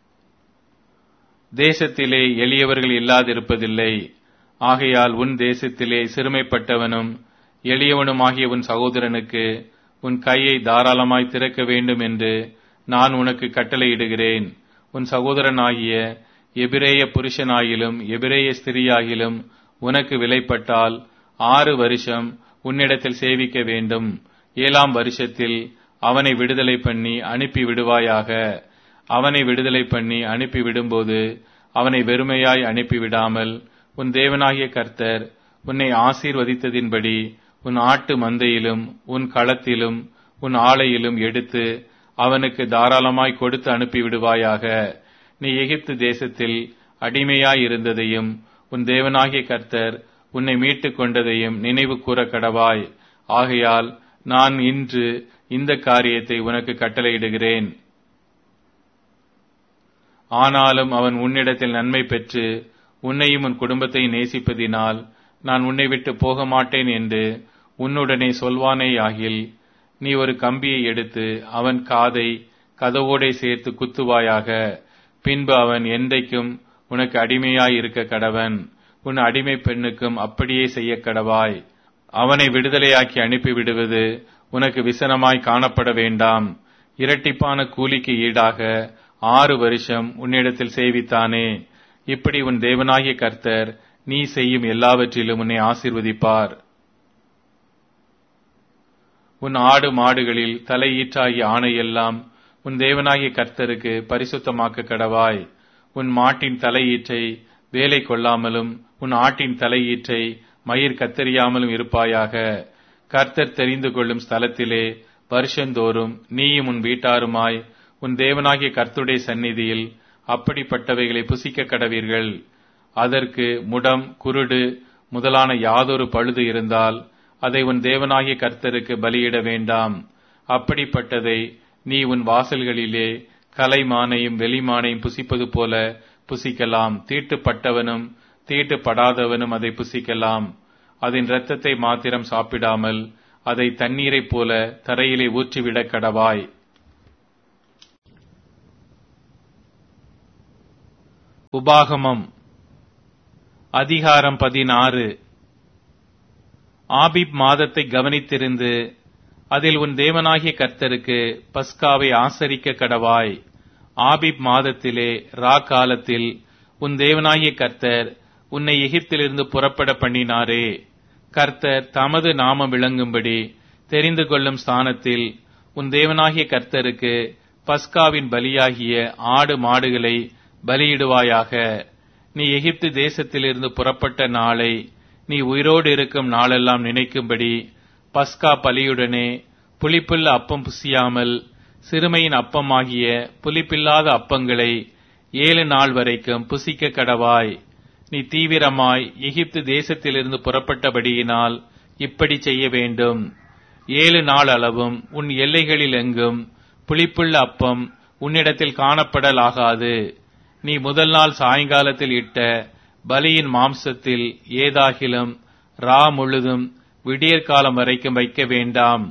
தேசத்திலே எளியவர்கள் இல்லாதிருப்பதில்லை. ஆகையால் உன் தேசத்திலே சிறுமைப்பட்டவனும் எளியவனுமாகிய உன் சகோதரனுக்கு உன் கையை தாராளமாய் திறக்க வேண்டும் என்று நான் உனக்கு கட்டளையிடுகிறேன். உன் சகோதரனாகிய எபிரேய புருஷனாகிலும் எபிரேய ஸ்திரியாகிலும் உனக்கு விலைப்பட்டால் ஆறு வருஷம் உன்னிடத்தில் சேவிக்க வேண்டும். ஏழாம் வருஷத்தில் அவனை விடுதலை பண்ணி அனுப்பி விடுவாயாக. அவனை விடுதலை பண்ணி அனுப்பி விடும்போது அவனை வெறுமையாய் அனுப்பிவிடாமல் உன் தேவனாகிய கர்த்தர் உன்னை ஆசீர்வதித்ததின்படி உன் ஆட்டு மந்தையிலும் உன் களத்திலும் உன் ஆலையிலும் எடுத்து அவனுக்கு தாராளமாய் கொடுத்து அனுப்பிவிடுவாயாக. நீ எகிப்து தேசத்தில் அடிமையாயிருந்ததையும் உன் தேவனாகிய கர்த்தர் உன்னை மீட்டுக் கொண்டதையும் நினைவு கூற கடவாய். ஆகையால் நான் இன்று இந்த காரியத்தை உனக்கு கட்டளையிடுகிறேன். ஆனாலும் அவன் உன்னிடத்தில் நன்மை பெற்று உன்னையும் உன் குடும்பத்தை நேசிப்பதினால் நான் உன்னை விட்டு போக மாட்டேன் என்று உன்னுடனே சொல்வானேயாகில் நீ ஒரு கம்பியை எடுத்து அவன் காதை கதவோடே சேர்த்து குத்துவாயாக. பின்பு அவன் என்றைக்கும் உனக்கு அடிமையாய் இருக்க கடவன். உன் அடிமை பெண்ணுக்கும் அப்படியே செய்ய கடவாய். அவனை விடுதலையாக்கி அனுப்பிவிடுவது உனக்கு விசனமாய் காணப்பட வேண்டாம். இரட்டிப்பான கூலிக்கு ஈடாக ஆறு வருஷம் உன்னிடத்தில் சேவித்தானே. இப்படி உன் தேவனாகிய கர்த்தர் நீ செய்யும் எல்லாவற்றிலும் உன்னை ஆசீர்வதிப்பார். உன் ஆடு மாடுகளில் தலையீற்றாகிய ஆணையெல்லாம் உன் தேவனாகிய கர்த்தருக்கு பரிசுத்தமாக்க கடவாய். உன் மாட்டின் தலையீற்றை வேலை கொள்ளாமலும் உன் ஆட்டின் தலையீற்றை மயிர் கத்தறியாமலும் இருப்பாயாக. கர்த்தர் தெரிந்து கொள்ளும் ஸ்தலத்திலே வருஷந்தோறும் நீயும் உன் வீட்டாருமாய் உன் தேவனாகிய கர்த்தருடைய சந்நிதியில் அப்படிப்பட்டவைகளை புசிக்க கடவீர்கள். அதற்கு முடம் குருடு முதலான யாதொரு பழுது இருந்தால் அதை உன் தேவனாகிய கர்த்தருக்கு பலியிட வேண்டாம். அப்படிப்பட்டதை நீ உன் வாசல்களிலே கலைமானையும் வெளிமானையும் புசிப்பது போல புசிக்கலாம். தீட்டுப்பட்டவனும் தீட்டுப்படாதவனும் அதை புசிக்கலாம். அதன் இரத்தத்தை மாத்திரம் சாப்பிடாமல் அதை தண்ணீரைப் போல தரையிலே ஊற்றிவிடக் கடவாய். உபாகமம் அதிகாரம் பதினாறு. ஆபீப் மாதத்தை கவனித்திருந்து அதில் உன் தேவனாகிய கர்த்தருக்கு பஸ்காவை ஆசரிக்க கடவாய். ஆபீப் மாதத்திலே ரா காலத்தில் உன் தேவனாகிய கர்த்தர் உன்னை எகிப்திலிருந்து புறப்பட பண்ணினாரே. கர்த்தர் தமது நாமம் விளங்கும்படி தெரிந்து கொள்ளும் ஸ்தானத்தில் உன் தேவனாகிய கர்த்தருக்கு பஸ்காவின் பலியாகிய ஆடு மாடுகளை பலியிடுவாயாக. நீ எகிப்து தேசத்திலிருந்து புறப்பட்ட நாளை நீ உயிரோடு இருக்கும் நாளெல்லாம் நினைக்கும்படி பஸ்கா பலியுடனே புளிப்புள்ள அப்பம் புசியாமல் சிறுமையின் அப்பமாகிய புளிப்பில்லாத அப்பங்களை ஏழு நாள் வரைக்கும் புசிக்க கடவாய். நீ தீவிரமாய் எகிப்து தேசத்திலிருந்து புறப்பட்டபடியினால் இப்படி செய்ய வேண்டும். ஏழு நாள் அளவும் உன் எல்லைகளில் எங்கும் புளிப்புள்ள அப்பம் உன்னிடத்தில் காணப்படலாகாது. நீ முதல் நாள் சாயங்காலத்தில் இட்ட பலியின் மாம்சத்தில் ஏதாகிலும் ரா முழுதும் விடியற்காலம் வரைக்கும் வைக்க வேண்டாம்.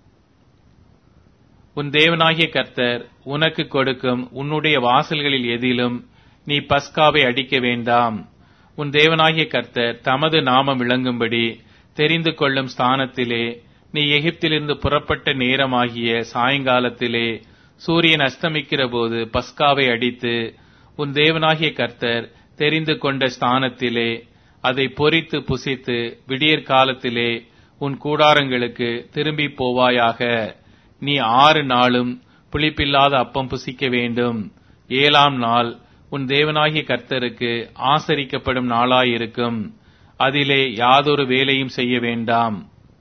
உன் தேவனாகிய கர்த்தர் உனக்கு கொடுக்கும் உன்னுடைய வாசல்களில் எதிலும் நீ பஸ்காவை அடிக்க வேண்டாம். உன் தேவனாகிய கர்த்தர் தமது நாமம் விளங்கும்படி தெரிந்து கொள்ளும் ஸ்தானத்திலே நீ எகிப்திலிருந்து புறப்பட்ட நேரமாகிய சாயங்காலத்திலே சூரியன் அஸ்தமிக்கிற போது பஸ்காவை அடித்து உன் தேவனாகிய கர்த்தர் தெரிந்து கொண்ட ஸ்தானத்திலே அதை பொரித்து புசித்து விடியற்காலத்திலே உன் கூடாரங்களுக்கு திரும்பி போவாயாக. நீ ஆறு நாளும் புளிப்பில்லாத அப்பம் புசிக்க வேண்டும். ஏழாம் நாள் உன் தேவனாகிய கர்த்தருக்கு ஆசரிக்கப்படும் நாளாயிருக்கும். அதிலே யாதொரு வேலையும் செய்ய வேண்டாம்.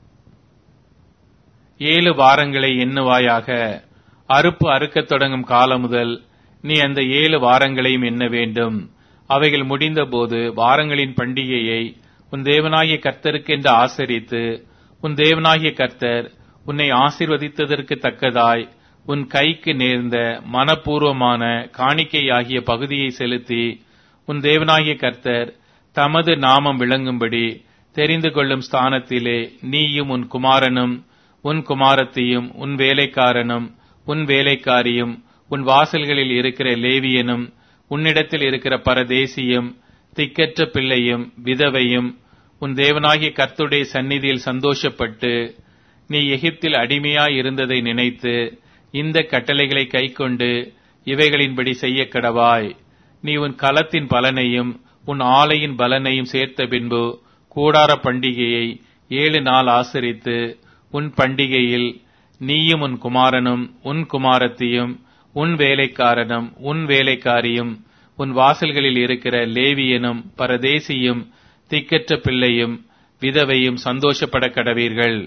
ஏழு வாரங்களை எண்ணுவாயாக. அறுப்பு அறுக்கத் தொடங்கும் காலம் முதல் நீ அந்த ஏழு வாரங்களையும் எண்ண வேண்டும். அவைகள் முடிந்த போது வாரங்களின் பண்டிகையை உன் தேவனாகிய கர்த்தருக்கென்று ஆசரித்து உன் தேவனாகிய கர்த்தர் உன்னை ஆசீர்வதித்ததற்கு தக்கதாய் உன் கைக்கு நேர்ந்த மனப்பூர்வமான காணிக்கையாகிய பகுதியை செலுத்தி உன் தேவனாகிய கர்த்தர் தமது நாமம் விளங்கும்படி தெரிந்து கொள்ளும் ஸ்தானத்திலே நீயும் உன் குமாரனும் உன் குமாரத்தியும் உன் வேலைக்காரனும் உன் வேலைக்காரியும் உன் வாசல்களில் இருக்கிற லேவியனும் உன்னிடத்தில் இருக்கிற பரதேசியும் திக்கற்ற பிள்ளையும் விதவையும் உன் தேவனாகிய கர்த்தருடைய சந்நிதியில் சந்தோஷப்பட்டு நீ எகிப்தில் அடிமையாய் இருந்ததை நினைத்து இந்த கட்டளைகளை கைக்கொண்டு இவைகளின்படி செய்ய கடவாய். நீ உன் களத்தின் பலனையும் உன் ஆலையின் பலனையும் சேர்த்த பின்பு கூடார பண்டிகையை ஏழு நாள் ஆசரித்து உன் பண்டிகையில் நீயும் உன் குமாரனும் உன் குமாரத்தியும் உன் வேலைக்காரனும் உன் வேலைக்காரியும் உன் வாசல்களில் இருக்கிற லேவியனும் பரதேசியும் திக்கற்ற பிள்ளையும் விதவையும் சந்தோஷப்பட கடவீர்கள்.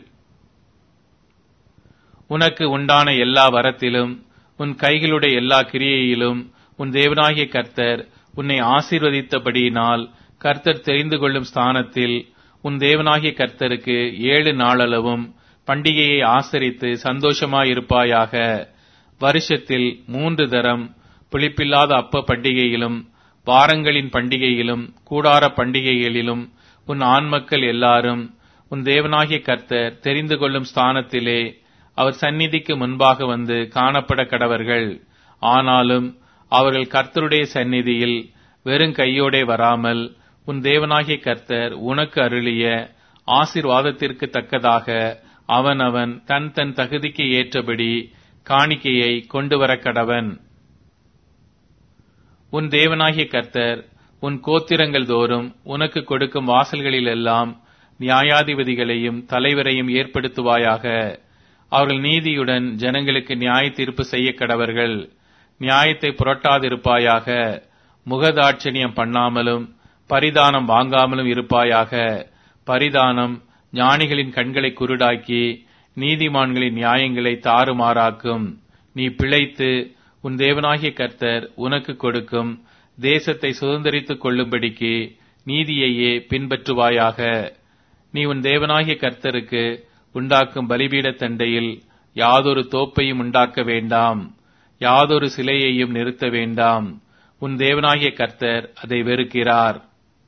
உனக்கு உண்டான எல்லா வரத்திலும் உன் கைகளுடைய எல்லா கிரியையிலும் உன் தேவனாகிய கர்த்தர் உன்னை ஆசீர்வதித்தபடியினால் கர்த்தர் தெரிந்து கொள்ளும் ஸ்தானத்தில் உன் தேவனாகிய கர்த்தருக்கு ஏழு நாளளவும் பண்டிகையை ஆசரித்து சந்தோஷமாயிருப்பாயாக. வருஷத்தில் மூன்று தரம் புளிப்பில்லாத அப்ப பண்டிகையிலும் வாரங்களின் பண்டிகையிலும் கூடார பண்டிகைகளிலும் உன் ஆண்மக்கள் எல்லாரும் உன் தேவனாகிய கர்த்தர் தெரிந்து கொள்ளும் ஸ்தானத்திலே அவர் சந்நிதிக்கு முன்பாக வந்து காணப்பட கடவர்கள். ஆனாலும் அவர்கள் கர்த்தருடைய சந்நிதியில் வெறும் கையோடே வராமல் உன் தேவனாகிய கர்த்தர் உனக்கு அருளிய ஆசீர்வாதத்திற்கு தக்கதாக அவன் அவன் தன் தன் தகுதிக்கு ஏற்றபடி காணிக்கையை கொண்டு வர கடவன். உன் தேவனாகிய கர்த்தர் உன் கோத்திரங்கள் தோறும் உனக்கு கொடுக்கும் வாசல்களிலெல்லாம் நியாயாதிபதிகளையும் தலைவரையும் ஏற்படுத்துவாயாக. அவர்கள் நீதியுடன் ஜனங்களுக்கு நியாய தீர்ப்பு செய்ய கடவர்கள். நியாயத்தை புரட்டாதிருப்பாயாக. முகதாட்சணியம் பண்ணாமலும் பரிதானம் வாங்காமலும் இருப்பாயாக. பரிதானம் ஞானிகளின் கண்களை குருடாக்கி நீதிமான்களின் நியாயங்களை தாறுமாறாக்கும். நீ பிழைத்து உன் தேவனாகிய கர்த்தர் உனக்கு கொடுக்கும் தேசத்தை சுதந்தரித்துக் கொள்ளும்படிக்கு நீதியையே பின்பற்றுவாயாக. நீ உன் தேவனாகிய கர்த்தருக்கு உண்டாக்கும் பலிபீட தண்டையில் யாதொரு தோப்பையும் உண்டாக்க வேண்டாம். யாதொரு சிலையையும் நிறுத்த வேண்டாம். உன் தேவனாகிய கர்த்தர் அதை வெறுக்கிறார்.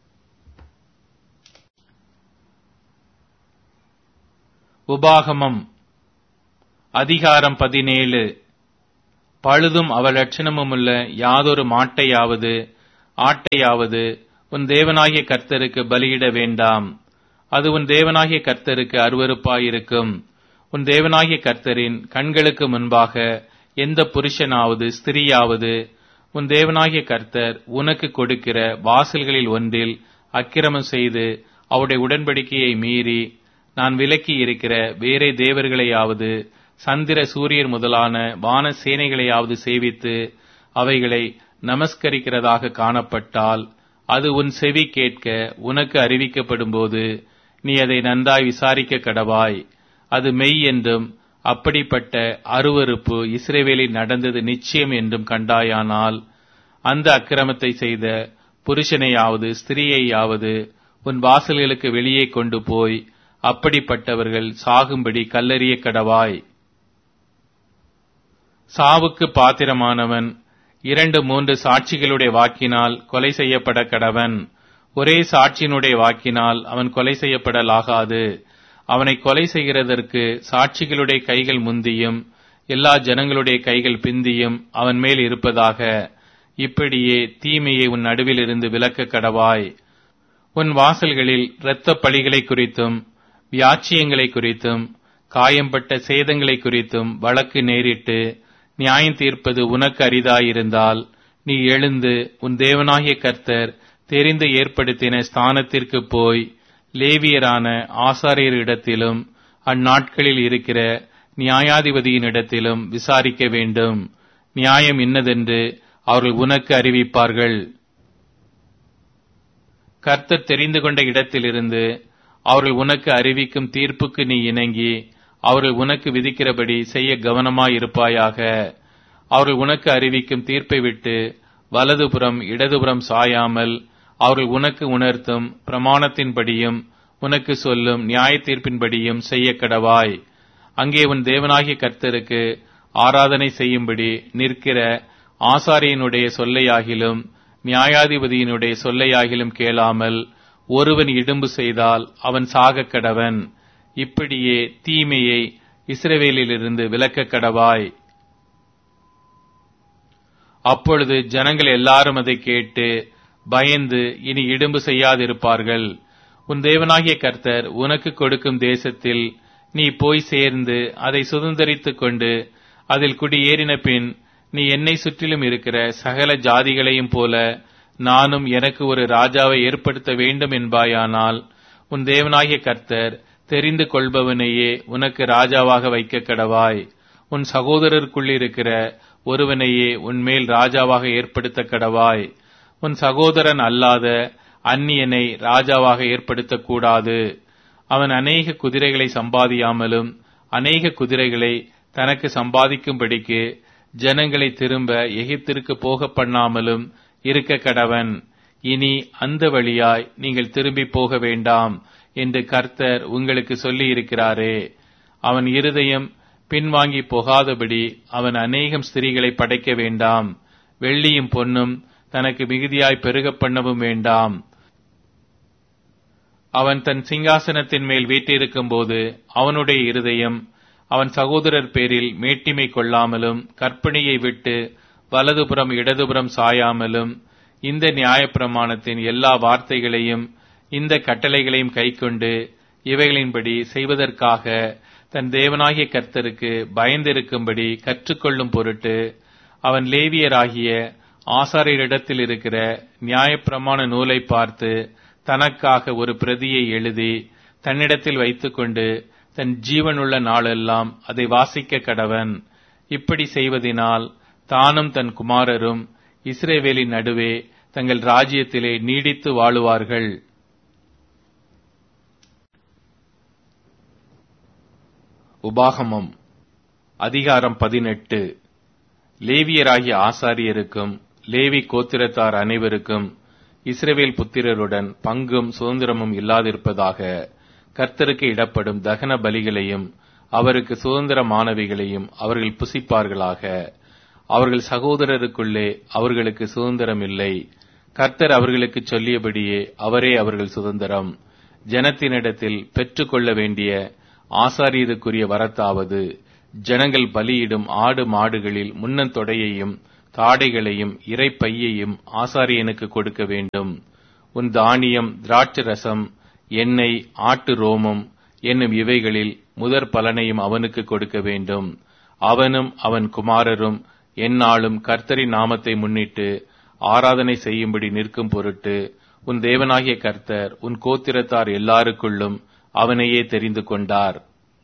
உபாகமம் அதிகாரம் பதினேழு. பழுதும் அவலட்சணமுமுள்ள யாதொரு மாட்டையாவது ஆட்டையாவது உன் தேவனாகிய கர்த்தருக்கு பலியிட வேண்டாம். அது உன் தேவனாகிய கர்த்தருக்கு அருவருப்பாயிருக்கும். உன் தேவனாகிய கர்த்தரின் கண்களுக்கு முன்பாக எந்த புருஷனாவது ஸ்திரீயாவது உன் தேவனாகிய கர்த்தர் உனக்கு கொடுக்கிற வாசல்களில் ஒன்றில் அக்கிரமம் செய்து அவருடைய உடன்படிக்கையை மீறி நான் விலக்கி இருக்கிற வேறே தேவர்களையாவது சந்திர சூரியர் முதலான வான சேனைகளையாவது சேவித்து அவைகளை நமஸ்கரிக்கிறதாக காணப்பட்டால், அது உன் செவி கேட்க உனக்கு அறிவிக்கப்படும் போது நீ அதை நன்றாய் விசாரிக்க கடவாய். அது மெய் என்றும் அப்படிப்பட்ட அருவருப்பு இஸ்ரவேலில் நடந்தது நிச்சயம் என்றும் கண்டாயானால், அந்த அக்கிரமத்தை செய்த புருஷனையாவது ஸ்திரீயையாவது உன் வாசல்களுக்கு வெளியே கொண்டு போய் அப்படிப்பட்டவர்கள் சாகும்படி கல்லெறிய கடவாய். சாவுக்கு பாத்திரமானவன் இரண்டு மூன்று சாட்சிகளுடைய வாக்கினால் கொலை செய்யப்பட கடவன். ஒரே சாட்சியினுடைய வாக்கினால் அவன் கொலை செய்யப்படலாகாது. அவனை கொலை செய்கிறதற்கு சாட்சிகளுடைய கைகள் முந்தியும் எல்லா ஜனங்களுடைய கைகள் பிந்தியும் அவன் மேல் இருப்பதாக. இப்படியே தீமையை உன் நடுவில் இருந்து விலக்க கடவாய். உன் வாசல்களில் இரத்த பழிகளை குறித்தும் வியாச்சியங்களை குறித்தும் காயம்பட்ட சேதங்களை குறித்தும் வழக்கு நேரிட்டு நியாயம் தீர்ப்பது உனக்கு அரிதாயிருந்தால், நீ எழுந்து உன் தேவனாகிய கர்த்தர் தெரிந்து ஏற்படுத்தின ஸ்தானத்திற்கு போய் லேவியரான ஆசாரியரிடத்திலும் அந்நாட்களில் இருக்கிற நியாயாதிபதியினிடத்திலும் விசாரிக்க வேண்டும். நியாயம் இன்னதென்று அவர்கள் உனக்கு அறிவிப்பார்கள். கர்த்தர் தெரிந்து கொண்ட இடத்திலிருந்து அவர்கள் உனக்கு அறிவிக்கும் தீர்ப்புக்கு நீ இணங்கி அவர்கள் உனக்கு விதிக்கிறபடி செய்ய கவனமாயிருப்பாயாக. அவர்கள் உனக்கு அறிவிக்கும் தீர்ப்பை விட்டு வலதுபுறம் இடதுபுறம் சாயாமல் அவர்கள் உனக்கு உணர்த்தும் பிரமாணத்தின்படியும் உனக்கு சொல்லும் நியாய தீர்ப்பின்படியும் செய்ய கடவாய். அங்கே உன் தேவனாகிய கர்த்தருக்கு ஆராதனை செய்யும்படி நிற்கிற ஆசாரியனுடைய சொல்லையாகிலும் நியாயாதிபதியினுடைய சொல்லையாகிலும் கேளாமல் ஒருவன் இடும்பு செய்தால் அவன் சாகக் கடவன். இப்படியே தீமையை இஸ்ரவேலிலிருந்து விலக்க கடவாய். அப்பொழுது ஜனங்கள் எல்லாரும் அதை கேட்டு பயந்து இனி இடும்பு செய்யாதிருப்பார்கள். உன் தேவனாகிய கர்த்தர் உனக்கு கொடுக்கும் தேசத்தில் நீ போய் சேர்ந்து அதை சுதந்தரித்துக் கொண்டு அதில் குடியேறின பின், நீ என்னை சுற்றிலும் இருக்கிற சகல ஜாதிகளையும் போல நானும் எனக்கு ஒரு ராஜாவை ஏற்படுத்த வேண்டும் என்பாயானால், உன் தேவனாகிய கர்த்தர் தெரிந்து கொள்பவனையே உனக்கு ராஜாவாக வைக்க கடவாய். உன் சகோதரருக்குள் இருக்கிற ஒருவனையே உன்மேல் ராஜாவாக ஏற்படுத்த கடவாய். உன் சகோதரன் அல்லாத அந்நியனை ராஜாவாக ஏற்படுத்தக்கூடாது. அவன் அநேக குதிரைகளை சம்பாதியாமலும் அநேக குதிரைகளை தனக்கு சம்பாதிக்கும்படிக்கு ஜனங்களை திரும்ப எகிப்திற்கு போக பண்ணாமலும் இருக்க கடவன். இனி அந்த வழியாய் நீங்கள் திரும்பி போக வேண்டாம் என்று கர்த்தர் உங்களுக்கு சொல்லி இருக்கிறாரே. அவன் இருதயம் பின்வாங்கி போகாதபடி அவன் அநேகம் ஸ்திரீகளை படைக்க வேண்டாம். வெள்ளியும் பொன்னும் தனக்கு மிகுதியாய் பெருக பண்ணவும் வேண்டாம். அவன் தன் சிங்காசனத்தின் மேல் வீற்றிருக்கும் போது அவனுடைய இருதயம் அவன் சகோதரர் பேரில் மேட்டிமை கொள்ளாமலும் கற்பனையை விட்டு வலதுபுறம் இடதுபுறம் சாயாமலும் இந்த நியாயப்பிரமாணத்தின் எல்லா வார்த்தைகளையும் இந்த கட்டளைகளையும் கைக்கொண்டு இவைகளின்படி செய்வதற்காக தன் தேவனாகிய கர்த்தருக்கு பயந்திருக்கும்படி கற்றுக்கொள்ளும் பொருட்டு அவன் லேவியராகிய ஆசாரியரிடத்தில் இருக்கிற நியாயப்பிரமாண நூலை பார்த்து தனக்காக ஒரு பிரதியை எழுதி தன்னிடத்தில் வைத்துக்கொண்டு தன் ஜீவனுள்ள நாளெல்லாம் அதை வாசிக்க கடவன். இப்படி செய்வதினால் தானும் தன் குமாரரும் இஸ்ரவேலின் நடுவே தங்கள் ராஜ்யத்திலே நீடித்து வாழுவார்கள். உபாகமம் அதிகாரம் பதினெட்டு. லேவியராகிய ஆசாரியருக்கும் லேவி கோத்திரத்தார் அனைவருக்கும் இஸ்ரவேல் புத்திரருடன் பங்கும் சுதந்திரமும் இல்லாதிருப்பதாக. கர்த்தருக்கு இடப்படும் தகன பலிகளையும் அவருக்கு சுதந்திரமானவைகளையும் அவர்கள் புசிப்பார்களாக. அவர்கள் சகோதரருக்குள்ளே அவர்களுக்கு சுதந்திரம் இல்லை. கர்த்தர் அவர்களுக்கு சொல்லியபடியே அவரே அவர்கள் சுதந்திரம். ஜனத்தினிடத்தில் பெற்றுக்கொள்ள வேண்டிய ஆசாரியருக்குரிய வரத்தாவது, ஜனங்கள் பலியிடும் ஆடு மாடுகளில் முன்னந்தொடையையும் தாடைகளையும் இறைப்பையையும் ஆசாரியனுக்கு கொடுக்க வேண்டும். உன் தானியம், திராட்சை ரசம், எண்ணெய், ஆட்டு ரோமம் என்னும் இவைகளில் முதற் பலனையும் அவனுக்கு கொடுக்க வேண்டும். அவனும் அவன் குமாரரும் எந்நாளும் கர்த்தரின் நாமத்தை முன்னிட்டு ஆராதனை செய்யும்படி நிற்கும் பொருட்டு உன் தேவனாகிய கர்த்தர் உன் கோத்திரத்தார் எல்லாருக்குள்ளும் அவனையே தெரிந்து கொண்டார்.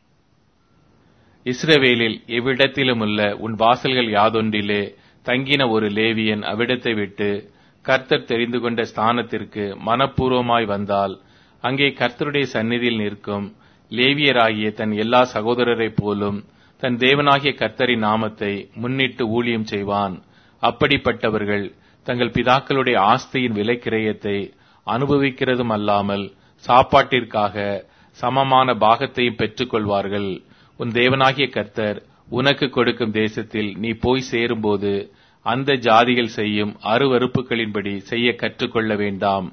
இஸ்ரவேலில் எவ்விடத்திலுமுள்ள உன் வாசல்கள் யாதொன்றிலே தங்கின ஒரு லேவியன் அவ்விடத்தை விட்டு கர்த்தர் தெரிந்து கொண்ட ஸ்தானத்திற்கு மனப்பூர்வமாய் வந்தால், அங்கே கர்த்தருடைய சந்நிதியில் நிற்கும் லேவியராகிய தன் எல்லா சகோதரரைப் போலும் தன் தேவனாகிய கர்த்தரின் நாமத்தை முன்னிட்டு ஊழியம் செய்வான். அப்படிப்பட்டவர்கள் தங்கள் பிதாக்களுடைய ஆஸ்தியின் விலைக்கிரயத்தை அனுபவிக்கிறதும் அல்லாமல் சாப்பாட்டிற்காக சமமான பாகத்தையும் பெற்றுக் கொள்வார்கள். உன் தேவனாகிய கர்த்தர் உனக்கு கொடுக்கும் தேசத்தில் நீ போய் சேரும்போது அந்த ஜாதிகள் செய்யும் அருவருப்புகளின்படி செய்ய கற்றுக்கொள்ள வேண்டாம்.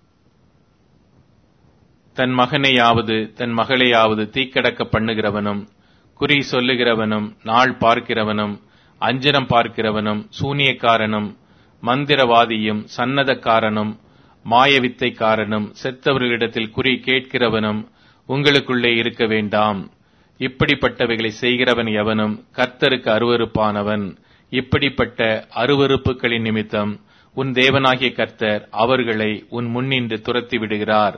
தன் மகனையாவது தன் மகளையாவது தீக்கடக்க பண்ணுகிறவனும், குறி சொல்லுகிறவனும், நாள் பார்க்கிறவனும், அஞ்சனம் பார்க்கிறவனும், சூனியக்காரனும், மந்திரவாதியும், சன்னதக்காரனும், மாயவித்தைக்காரனும், செத்தவர்களிடத்தில் குறி கேட்கிறவனும் உங்களுக்குள்ளே இருக்க வேண்டாம். இப்படிப்பட்டவைகளை செய்கிறவன் எவனும் கர்த்தருக்கு அருவருப்பானவன். இப்படிப்பட்ட அருவருப்புகளின் நிமித்தம் உன் தேவனாகிய கர்த்தர் அவர்களை உன் முன்னின்று துரத்தி விடுகிறார்.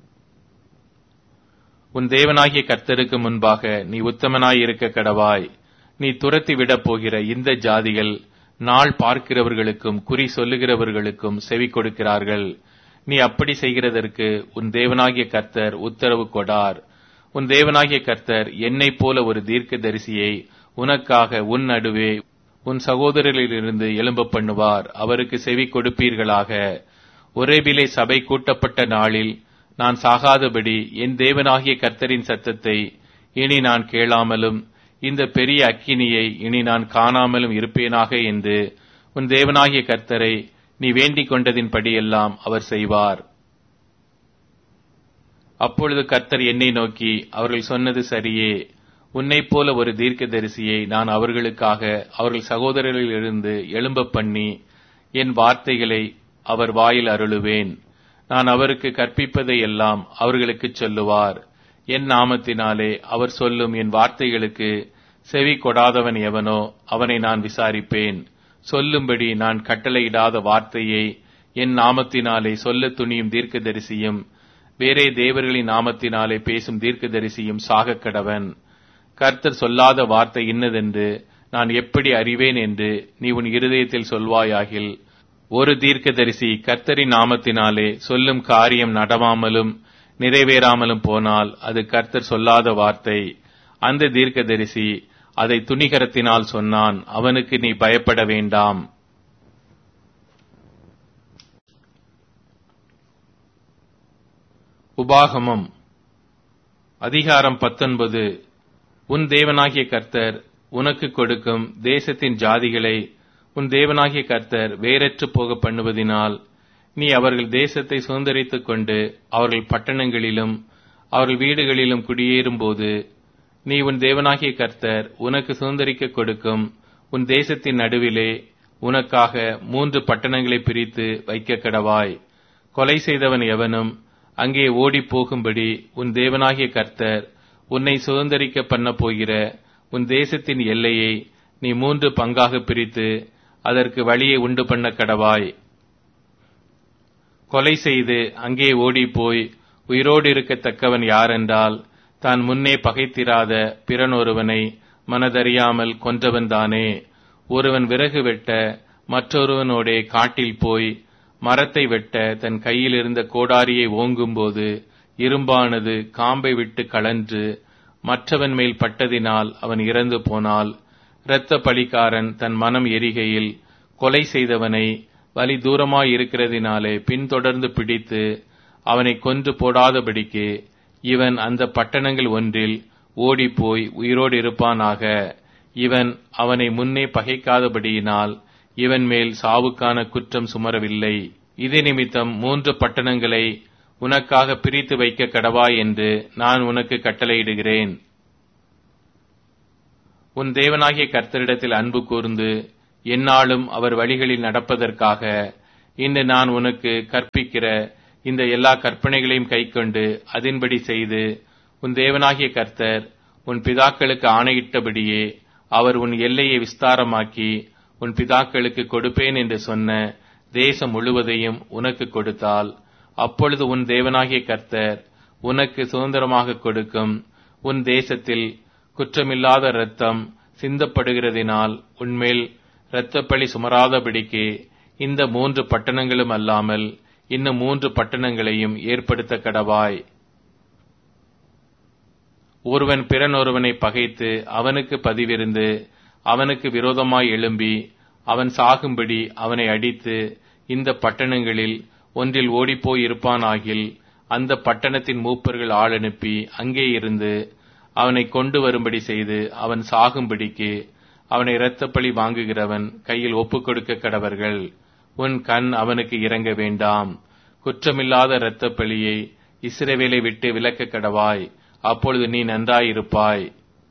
உன் தேவனாகிய கர்த்தருக்கு முன்பாக நீ உத்தமனாயிருக்க கடவாய். நீ துரத்தி விடப் போகிற இந்த ஜாதிகள் நாள் பார்க்கிறவர்களுக்கும் குறி சொல்லுகிறவர்களுக்கும் செவி கொடுக்கிறார்கள். நீ அப்படி செய்கிறதற்கு உன் தேவனாகிய கர்த்தர் உத்தரவு கொடார். உன் தேவனாகிய கர்த்தர் என்னைப் போல ஒரு தீர்க்க தரிசியை உனக்காக உன் நடுவே உன் சகோதரரிலிருந்து எழும்ப பண்ணுவார். அவருக்கு செவி கொடுப்பீர்களாக. ஒரேபிலே சபை கூட்டப்பட்ட நாளில் நான் சாகாதபடி என் தேவனாகிய கர்த்தரின் சத்தத்தை இனி நான் கேளாமலும் இந்த பெரிய அக்கினியை இனி நான் காணாமலும் இருப்பேனாக என்று உன் தேவனாகிய கர்த்தரை நீ வேண்டிக் கொண்டதின்படியெல்லாம் அவர் செய்வார். அப்பொழுது கர்த்தர் என்னை நோக்கி, அவர்கள் சொன்னது சரியே. உன்னைப் போல ஒரு தீர்க்கதரிசியை நான் அவர்களுக்காக அவர்கள் சகோதரர்களிலிருந்து எழும்ப பண்ணி என் வார்த்தைகளை அவர் வாயில் அருளுவேன். நான் அவருக்கு கற்பிப்பதை எல்லாம் அவர்களுக்கு சொல்லுவார். என் நாமத்தினாலே அவர் சொல்லும் என் வார்த்தைகளுக்கு செவி கொடாதவன் எவனோ அவனை நான் விசாரிப்பேன். சொல்லும்படி நான் கட்டளையிடாத வார்த்தையை என் நாமத்தினாலே சொல்ல துணியும் தீர்க்கதரிசியும் வேறே தேவர்களின் நாமத்தினாலே பேசும் தீர்க்கதரிசியும் சாகக் கடவன். கர்த்தர் சொல்லாத வார்த்தை இன்னதென்று நான் எப்படி அறிவேன் என்று நீ உன் இருதயத்தில் சொல்வாயாகில், ஒரு தீர்க்கதரிசி கர்த்தரின் நாமத்தினாலே சொல்லும் காரியம் நடவாமலும் நிறைவேறாமலும் போனால் அது கர்த்தர் சொல்லாத வார்த்தை. அந்த தீர்க்கதரிசி அதை துணிகரத்தினால் சொன்னான். அவனுக்கு நீ பயப்பட வேண்டாம். உபாகமம் அதிகாரம் பத்தொன்பது. உன் தேவனாகிய கர்த்தர் உனக்கு கொடுக்கும் தேசத்தின் ஜாதிகளை உன் தேவனாகிய கர்த்தர் வேறற்று போக பண்ணுவதினால் நீ அவர்கள் தேசத்தை சுதந்தரித்துக் கொண்டு அவர்கள் பட்டணங்களிலும் அவர்கள் வீடுகளிலும் குடியேறும் போது நீ உன் தேவனாகிய கர்த்தர் உனக்கு சுதந்தரிக்க கொடுக்கும் உன் தேசத்தின் நடுவிலே உனக்காக மூன்று பட்டணங்களை பிரித்து வைக்க கடவாய். கொலை செய்தவன் எவனும் அங்கே ஓடி போகும்படி உன் தேவனாகிய கர்த்தர் உன்னை சுதந்தரிக்க பண்ண போகிற உன் தேசத்தின் எல்லையை நீ மூன்று பங்காக பிரித்து அதற்கு வழியை உண்டு பண்ண கடவாய். கொலை செய்து அங்கே ஓடி போய் உயிரோடு இருக்கத்தக்கவன் யாரென்றால் தான் முன்னே பகைத்திராத பிறனொருவனை மனதறியாமல் கொன்றவன் தானே. ஒருவன் விறகு வெட்ட மற்றொருவனோடே காட்டில் போய் மரத்தை வெட்ட தன் கையில் இருந்த கோடாரியை ஓங்கும்போது இரும்பானது காம்பை விட்டு கழன்று மற்றவன் மேல் பட்டதினால் அவன் இறந்து போனால், இரத்த பழிக்காரன் தன் மனம் எரிகையில் கொலை செய்தவனை வலி தூரமாயிருக்கிறதினாலே பின்தொடர்ந்து பிடித்து அவனை கொன்று போடாதபடிக்கு இவன் அந்த பட்டணங்கள் ஒன்றில் ஓடிப்போய் உயிரோடு இருப்பானாக. இவன் அவனை முன்னே பகைக்காதபடியினால் இவன் மேல் சாவுக்கான குற்றம் சுமரவில்லை. இது நிமித்தம் மூன்று பட்டணங்களை உனக்காக பிரித்து வைக்க கடவாய் என்று நான் உனக்கு கட்டளையிடுகிறேன். உன் தேவனாகிய கர்த்தரிடத்தில் அன்பு கூர்ந்து எந்நாளும் அவர் வழிகளில் நடப்பதற்காக இன்று நான் உனக்கு கற்பிக்கிற இந்த எல்லா கற்பனைகளையும் கைக்கொண்டு அதின்படி செய்து, உன் தேவனாகிய கர்த்தர் உன் பிதாக்களுக்கு ஆணையிட்டபடியே அவர் உன் எல்லையை விஸ்தாரமாக்கி உன் பிதாக்களுக்கு கொடுப்பேன் என்று சொன்ன தேசம் முழுவதையும் உனக்கு கொடுத்தால், அப்பொழுது உன் தேவனாகிய கர்த்தர் உனக்கு சுதந்திரமாக கொடுக்கும் உன் தேசத்தில் குற்றமில்லாத இரத்தம் சிந்தப்படுகிறதினால் உன்மேல் இரத்தப்பழி சுமராதபடிக்கு இந்த மூன்று பட்டணங்களும் அல்லாமல் இன்னும் மூன்று பட்டணங்களையும் ஏற்படுத்த கடவாய். ஒருவன் பிறன் ஒருவனை பகைத்து அவனுக்கு பதிவிருந்து அவனுக்கு விரோதமாய் எழும்பி அவன் சாகும்படி அவனை அடித்து இந்த பட்டணங்களில் ஒன்றில் ஓடிப்போய் இருப்பானாகில், அந்த பட்டணத்தின் மூப்பர்கள் ஆள் அனுப்பி அங்கே இருந்து அவனை கொண்டு வரும்படி செய்து அவன் சாகும்படிக்கு அவனை இரத்தப்பழி வாங்குகிறவன் கையில் ஒப்புக் கொடுக்க கடவர்கள். உன் கண் அவனுக்கு இறங்க வேண்டாம். குற்றமில்லாத இரத்தப்பழியை இஸ்ரவேலை விட்டு விலக்க கடவாய். அப்பொழுது நீ நன்றாயிருப்பாய்.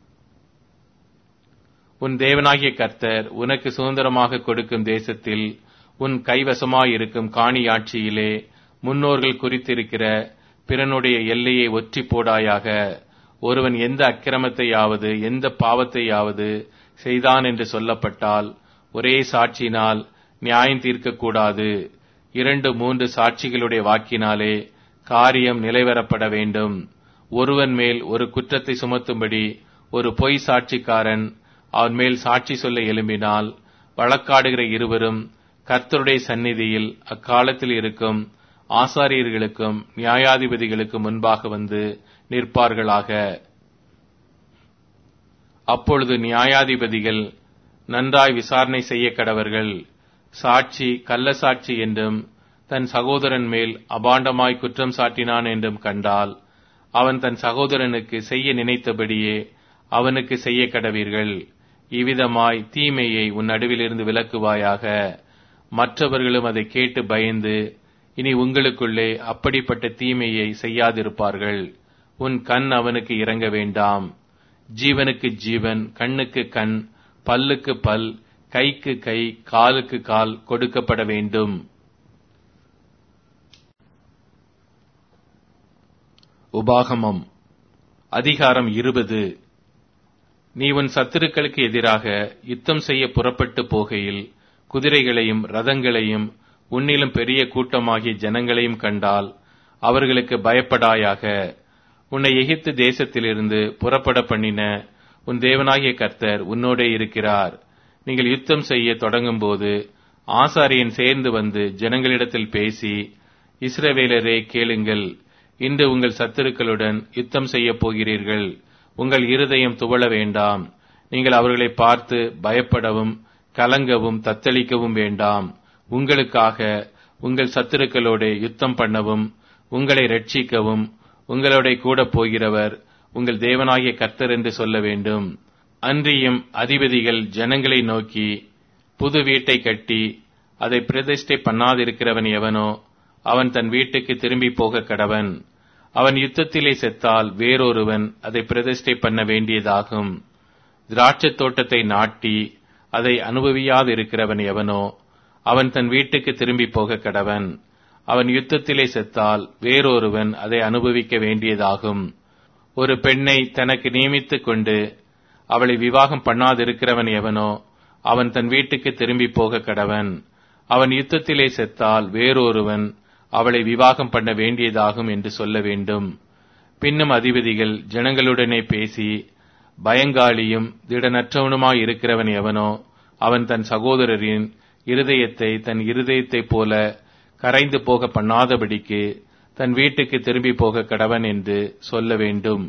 உன் தேவனாகிய கர்த்தர் உனக்கு சுதந்திரமாக கொடுக்கும் தேசத்தில் உன் கைவசமாயிருக்கும் காணியாட்சியிலே முன்னோர்கள் குறித்திருக்கிற பிறனுடைய எல்லையை ஒற்றி போடாயாக. ஒருவன் எந்த அக்கிரமத்தையாவது எந்த பாவத்தையாவது செய்தான் என்று சொல்லப்பட்டால் ஒரே சாட்சியினால் நியாயம் தீர்க்கக்கூடாது. இரண்டு மூன்று சாட்சிகளுடைய வாக்கினாலே காரியம் நிலைவரப்பட வேண்டும். ஒருவன் மேல் ஒரு குற்றத்தை சுமத்தும்படி ஒரு பொய் சாட்சிக்காரன் அவன் மேல் சாட்சி சொல்ல எழும்பினால், வழக்காடுகிற இருவரும் கர்த்தருடைய சந்நிதியில் அக்காலத்தில் இருக்கும் ஆசாரியர்களுக்கும் நியாயாதிபதிகளுக்கும் முன்பாக வந்து நிற்பார்களாக. அப்பொழுது நியாயாதிபதிகள் நன்றாய் விசாரணை செய்ய கடவர்கள். சாட்சி கள்ள சாட்சி என்றும் தன் சகோதரன் மேல் அபாண்டமாய் குற்றம் சாட்டினான் என்றும் கண்டால், அவன் தன் சகோதரனுக்கு செய்ய நினைத்தபடியே அவனுக்கு செய்ய கடவீர்கள். இவ்விதமாய் தீமையை உன் நடுவிலிருந்து விலக்குவாயாக. மற்றவர்களும் அதை கேட்டு பயந்து இனி உங்களுக்குள்ளே அப்படிப்பட்ட தீமையை செய்யாதிருப்பார்கள். உன் கண் அவனுக்கு இறங்க வேண்டாம். ஜீவனுக்கு ஜீவன், கண்ணுக்கு கண், பல்லுக்கு பல், கைக்கு கை, காலுக்கு கால் கொடுக்கப்பட வேண்டும். உபாகமம் அதிகாரம் இருபது. நீ உன் சத்துருக்களுக்கு எதிராக யுத்தம் செய்ய புறப்பட்டு போகையில் குதிரைகளையும் ரதங்களையும் உன்னிலும் பெரிய கூட்டமாகிய ஜனங்களையும் கண்டால் அவர்களுக்கு பயப்படாயாக. உன்னை எகிப்து தேசத்திலிருந்து புறப்பட பண்ணின உன் தேவனாகிய கர்த்தர் உன்னோடே இருக்கிறார். நீங்கள் யுத்தம் செய்ய தொடங்கும் போது ஆசாரியன் சேர்ந்து வந்து ஜனங்களிடத்தில் பேசி, இஸ்ரவேலரே கேளுங்கள், இன்று உங்கள் சத்துருக்களுடன் யுத்தம் செய்ய போகிறீர்கள். உங்கள் இருதயம் துவள வேண்டாம். நீங்கள் அவர்களை பார்த்து பயப்படவும் கலங்கவும் தத்தளிக்கவும் வேண்டாம். உங்களுக்காக உங்கள் சத்துருக்களோட யுத்தம் பண்ணவும் உங்களை ரட்சிக்கவும் உங்களோட கூட போகிறவர் உங்கள் தேவனாகிய கர்த்தர் என்று சொல்ல வேண்டும். அன்றியும் அதிபதிகள் ஜனங்களை நோக்கி, புது வீட்டை கட்டி அதை பிரதிஷ்டை பண்ணாதிருக்கிறவன் எவனோ அவன் தன் வீட்டுக்கு திரும்பி போக கடவன். அவன் யுத்தத்திலே செத்தால் வேறொருவன் அதை பிரதிஷ்டை பண்ண வேண்டியதாகும். திராட்சை தோட்டத்தை நாட்டி அதை அனுபவியாதிருக்கிறவன் எவனோ அவன் தன் வீட்டுக்கு திரும்பி போக கடவன். அவன் யுத்தத்திலே செத்தால் வேறொருவன் அதை அனுபவிக்க வேண்டியதாகும். ஒரு பெண்ணை தனக்கு நியமித்துக் கொண்டு அவளை விவாகம் பண்ணாதிருக்கிறவன் எவனோ அவன் தன் வீட்டுக்கு திரும்பி போக கடவன். அவன் யுத்தத்திலே செத்தால் வேறொருவன் அவளை விவாகம் பண்ண வேண்டியதாகும் என்று சொல்ல வேண்டும். பின்னும் அதிபதிகள் ஜனங்களுடனே பேசி, பயங்காளியும் திடனற்றவனுமாய் இருக்கிறவன் எவனோ அவன் தன் சகோதரரின் இருதயத்தை தன் இருதயத்தைப் போல கரைந்து போக பண்ணாதபடிக்கு தன் வீட்டுக்கு திரும்பி போக கடவன் என்று சொல்ல வேண்டும்.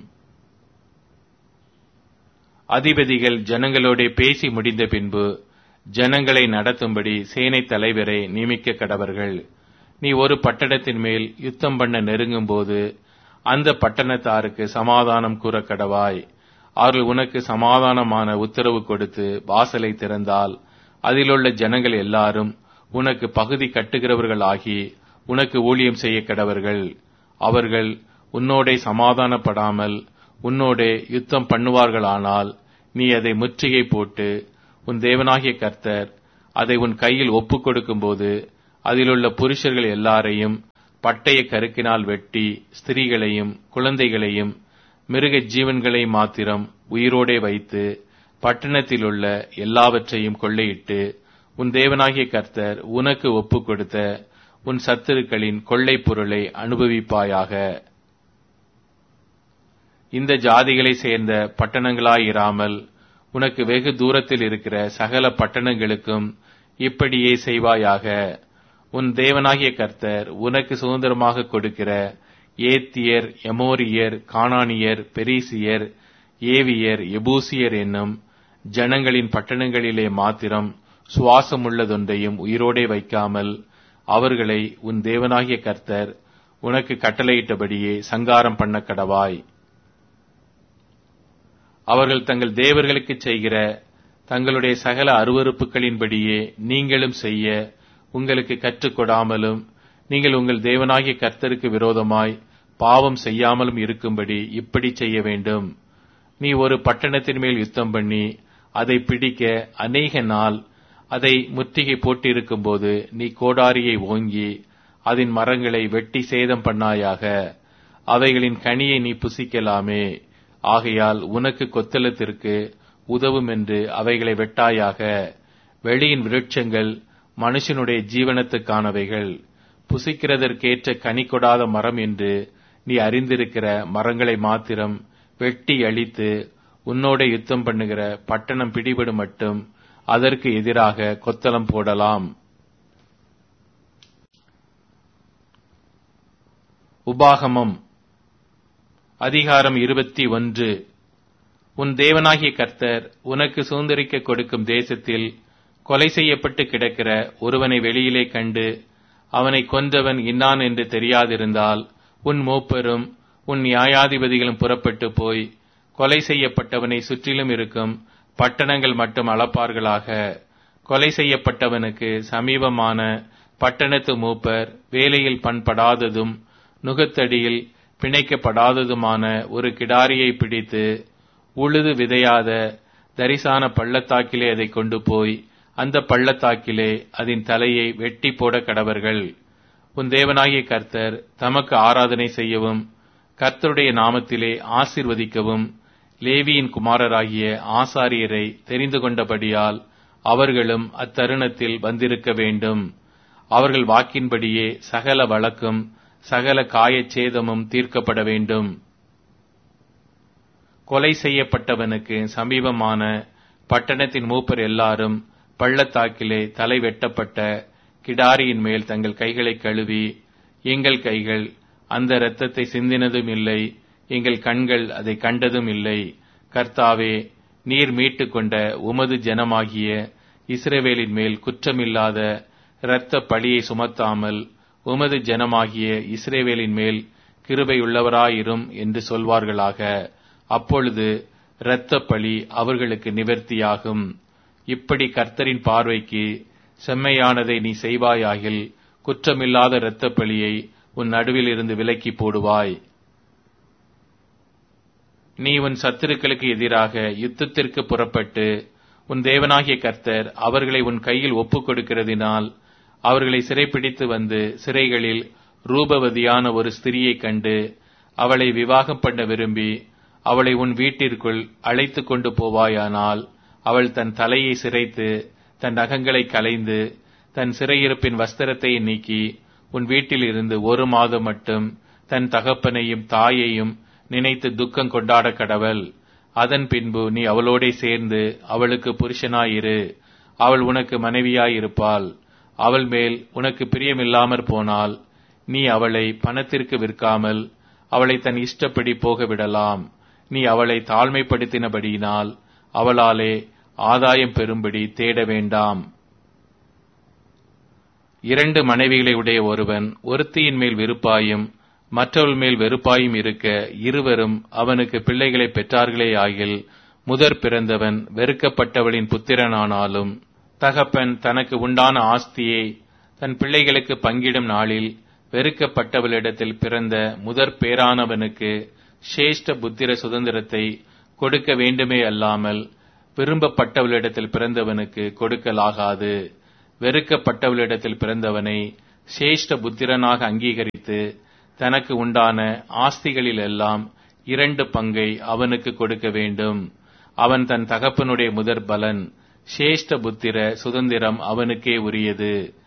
அதிபதிகள் ஜனங்களோட பேசி முடிந்த பின்பு ஜனங்களை நடத்தும்படி சேனை தலைவரை நியமிக்க கடவர்கள். நீ ஒரு பட்டணத்தின் மேல் யுத்தம் பண்ண நெருங்கும் போது அந்த பட்டணத்தாருக்கு சமாதானம் கூற கடவாய். அவர்கள் உனக்கு சமாதானமான உத்தரவு கொடுத்து வாசலை திறந்தால் அதிலுள்ள ஜனங்கள் எல்லாரும் உனக்கு பகுதி கட்டுகிறவர்கள் ஆகி உனக்கு ஊழியம் செய்ய கடவர்கள். அவர்கள் உன்னோடே சமாதானப்படாமல் உன்னோடே யுத்தம் பண்ணுவார்களானால் நீ அதை முற்றுகை போட்டு உன் தேவனாகிய கர்த்தர் அதை உன் கையில் ஒப்புக் கொடுக்கும்போது அதிலுள்ள புருஷர்கள் எல்லாரையும் பட்டய கருக்கினால் வெட்டி ஸ்திரீகளையும் குழந்தைகளையும் மிருக ஜீவன்களை மாத்திரம் உயிரோடே வைத்து பட்டணத்தில் உள்ள எல்லாவற்றையும் கொள்ளையிட்டு உன் தேவனாகிய கர்த்தர் உனக்கு ஒப்புக் கொடுத்த உன் சத்துருக்களின் கொள்ளை பொருளை அனுபவிப்பாயாக. இந்த ஜாதிகளை சேர்ந்த பட்டணங்களாயிராமல் உனக்கு வெகு தூரத்தில் இருக்கிற சகல பட்டணங்களுக்கும் இப்படியே செய்வாயாக. உன் தேவனாகிய கர்த்தர் உனக்கு சுதந்திரமாக கொடுக்கிற ஏத்தியர், எமோரியர், கானானியர், பெரிசியர், ஏவியர், எபூசியர் என்னும் ஜனங்களின் பட்டணங்களிலே மாத்திரம் சுவாசமுள்ளதொன்றையும் உயிரோடே வைக்காமல் அவர்களை உன் தேவனாகிய கர்த்தர் உனக்கு கட்டளையிட்டபடியே சங்காரம் பண்ண கடவாய். அவர்கள் தங்கள் தேவர்களுக்கு செய்கிற தங்களுடைய சகல அருவருப்புகளின்படியே நீங்களும் செய்ய உங்களுக்கு கற்றுக்கொடாமலும் நீங்கள் உங்கள் தேவனாகிய கர்த்தருக்கு விரோதமாய் பாவம் செய்யாமலும் இருக்கும்படி இப்படி செய்ய வேண்டும். நீ ஒரு பட்டணத்தின் மேல் யுத்தம் பண்ணி அதை பிடிக்க அநேக நாள் அதை முற்றுகை போட்டிருக்கும் போது நீ கோடாரியை ஓங்கி அதன் மரங்களை வெட்டி சேதம் பண்ணாயாக. அவைகளின் கனியை நீ புசிக்கலாமே. ஆகையால் உனக்கு கொத்தளத்திற்கு உதவும் என்று அவைகளை வெட்டாயாக. வெளியின் விருட்சங்கள் மனுஷனுடைய ஜீவனத்துக்கானவைகள், புசிக்கிறதற்கேற்ற கனி கொடாத மரம் என்று நீ அறிந்திருக்கிற மரங்களை மாத்திரம் வெட்டி அழித்து உன்னோட யுத்தம் பண்ணுகிற பட்டணம் பிடிபடும் மட்டும் அதற்கு எதிராக கொத்தளம் போடலாம். உபாகமம் அதிகாரம் இருபத்தி ஒன்று. உன் தேவனாகிய கர்த்தர் உனக்கு சுதந்தரிக்க கொடுக்கும் தேசத்தில் கொலை செய்யப்பட்டு கிடக்கிற ஒருவனை வெளியிலே கண்டு அவனை கொன்றவன் இன்னான் என்று தெரியாதிருந்தால் உன் மூப்பரும் உன் நியாயாதிபதிகளும் புறப்பட்டு போய் கொலை செய்யப்பட்டவனை சுற்றிலும் இருக்கும் பட்டணங்கள் மட்டும் அளப்பார்களாக. கொலை செய்யப்பட்டவனுக்கு சமீபமான பட்டணத்து மூப்பர் வேலையில் பண்படாததும் நுகத்தடியில் பிணைக்கப்படாததுமான ஒரு கிடாரியை பிடித்து உழுது விதையாத தரிசான பள்ளத்தாக்கிலே அதை கொண்டு போய் அந்த பள்ளத்தாக்கிலே அதன் தலையை வெட்டி போட கடவர்கள். உன் தேவனாகிய கர்த்தர் தமக்கு ஆராதனை செய்யவும் கர்த்தருடைய நாமத்திலே ஆசீர்வதிக்கவும் லேவியின் குமாரராகிய ஆசாரியரை தெரிந்து கொண்டபடியால் அவர்களும் அத்தருணத்தில் வந்திருக்க வேண்டும். அவர்கள் வாக்கின்படியே சகல வழக்கும் சகல காயச்சேதமும் தீர்க்கப்பட வேண்டும். கொலை செய்யப்பட்டவனுக்கு சமீபமான பட்டணத்தின் மூப்பர் எல்லாரும் பள்ளத்தாக்கிலே தலை வெட்டப்பட்ட கிடாரியின் மேல் தங்கள் கைகளை கழுவி, எங்கள் கைகள் அந்த இரத்தத்தை சிந்தினதும் இல்லை, எங்கள் கண்கள் அதை கண்டதும் இல்லை. கர்த்தாவே, நீர் மீட்டு கொண்ட உமது ஜனமாகிய இஸ்ரவேலின் மேல் குற்றமில்லாத இரத்த பழியை சுமத்தாமல் உமது ஜனமாகிய இஸ்ரவேலின் மேல் கிருபையுள்ளவராயிரும் என்று சொல்வார்களாக. அப்பொழுது இரத்த பழி அவர்களுக்கு நிவர்த்தியாகும். இப்படி கர்த்தரின் பார்வைக்கு செம்மையானதை நீ செய்வாயாகில் குற்றமில்லாத இரத்த பழியை உன் நடுவில் இருந்து விலக்கி போடுவாய். நீ உன் சத்துருக்களுக்கு எதிராக யுத்தத்திற்கு புறப்பட்டு உன் தேவனாகிய கர்த்தர் அவர்களை உன் கையில் ஒப்புக் கொடுக்கிறதினால் அவர்களை சிறைப்பிடித்து வந்து சிறைகளில் ரூபவதியான ஒரு ஸ்திரியை கண்டு அவளை விவாகம் பண்ண விரும்பி அவளை உன் வீட்டிற்குள் அழைத்து கொண்டு போவாயானால் அவள் தன் தலையை சிரைத்து தன் நகங்களை களைந்து தன் சிறையிருப்பின் வஸ்திரத்தை நீக்கி உன் வீட்டில் இருந்து ஒரு மாதம் மட்டும் தன் தகப்பனையும் தாயையும் நினைத்து துக்கம் கொண்டாட கடவள். அதன் பின்பு நீ அவளோடே சேர்ந்து அவளுக்கு புருஷனாயிரு. அவள் உனக்கு மனைவியாயிருப்பாள். அவள் மேல் உனக்கு பிரியமில்லாமற் போனால் நீ அவளை பணத்திற்கு விற்காமல் அவளை தன் இஷ்டப்படி போக விடலாம். நீ அவளை தாழ்மைப்படுத்தினபடியினால் அவளாலே ஆதாயம் பெறும்படி தேட வேண்டாம். இரண்டு மனைவிகளை உடைய ஒருவன் ஒருத்தியின் மேல் விருப்பாயும் மற்றவள் மேல் வெறுப்பாயும் இருக்க இருவரும் அவனுக்கு பிள்ளைகளை பெற்றார்களே ஆகில் முதற் பிறந்தவன் வெறுக்கப்பட்டவளின் புத்திரனானாலும் தகப்பன் தனக்கு உண்டான ஆஸ்தியை தன் பிள்ளைகளுக்கு பங்கிடும் நாளில் வெறுக்கப்பட்டவளிடத்தில் பிறந்த முதற் பேரானவனுக்கு சிரேஷ்ட புத்திர சுதந்திரத்தை கொடுக்க வேண்டுமே அல்லாமல் விரும்பப்பட்டவளிடத்தில் பிறந்தவனுக்கு கொடுக்கலாகாது. வெறுக்கப்பட்டவளிடத்தில் பிறந்தவனை சேஷ்ட புத்திரனாக அங்கீகரித்து தனக்கு உண்டான ஆஸ்திகளிலெல்லாம் இரண்டு பங்கை அவனுக்கு கொடுக்க வேண்டும். அவன் தன் தகப்பனுடைய முதற் பலன். சேஷ்ட புத்திர சுதந்திரம் அவனுக்கே உரியது.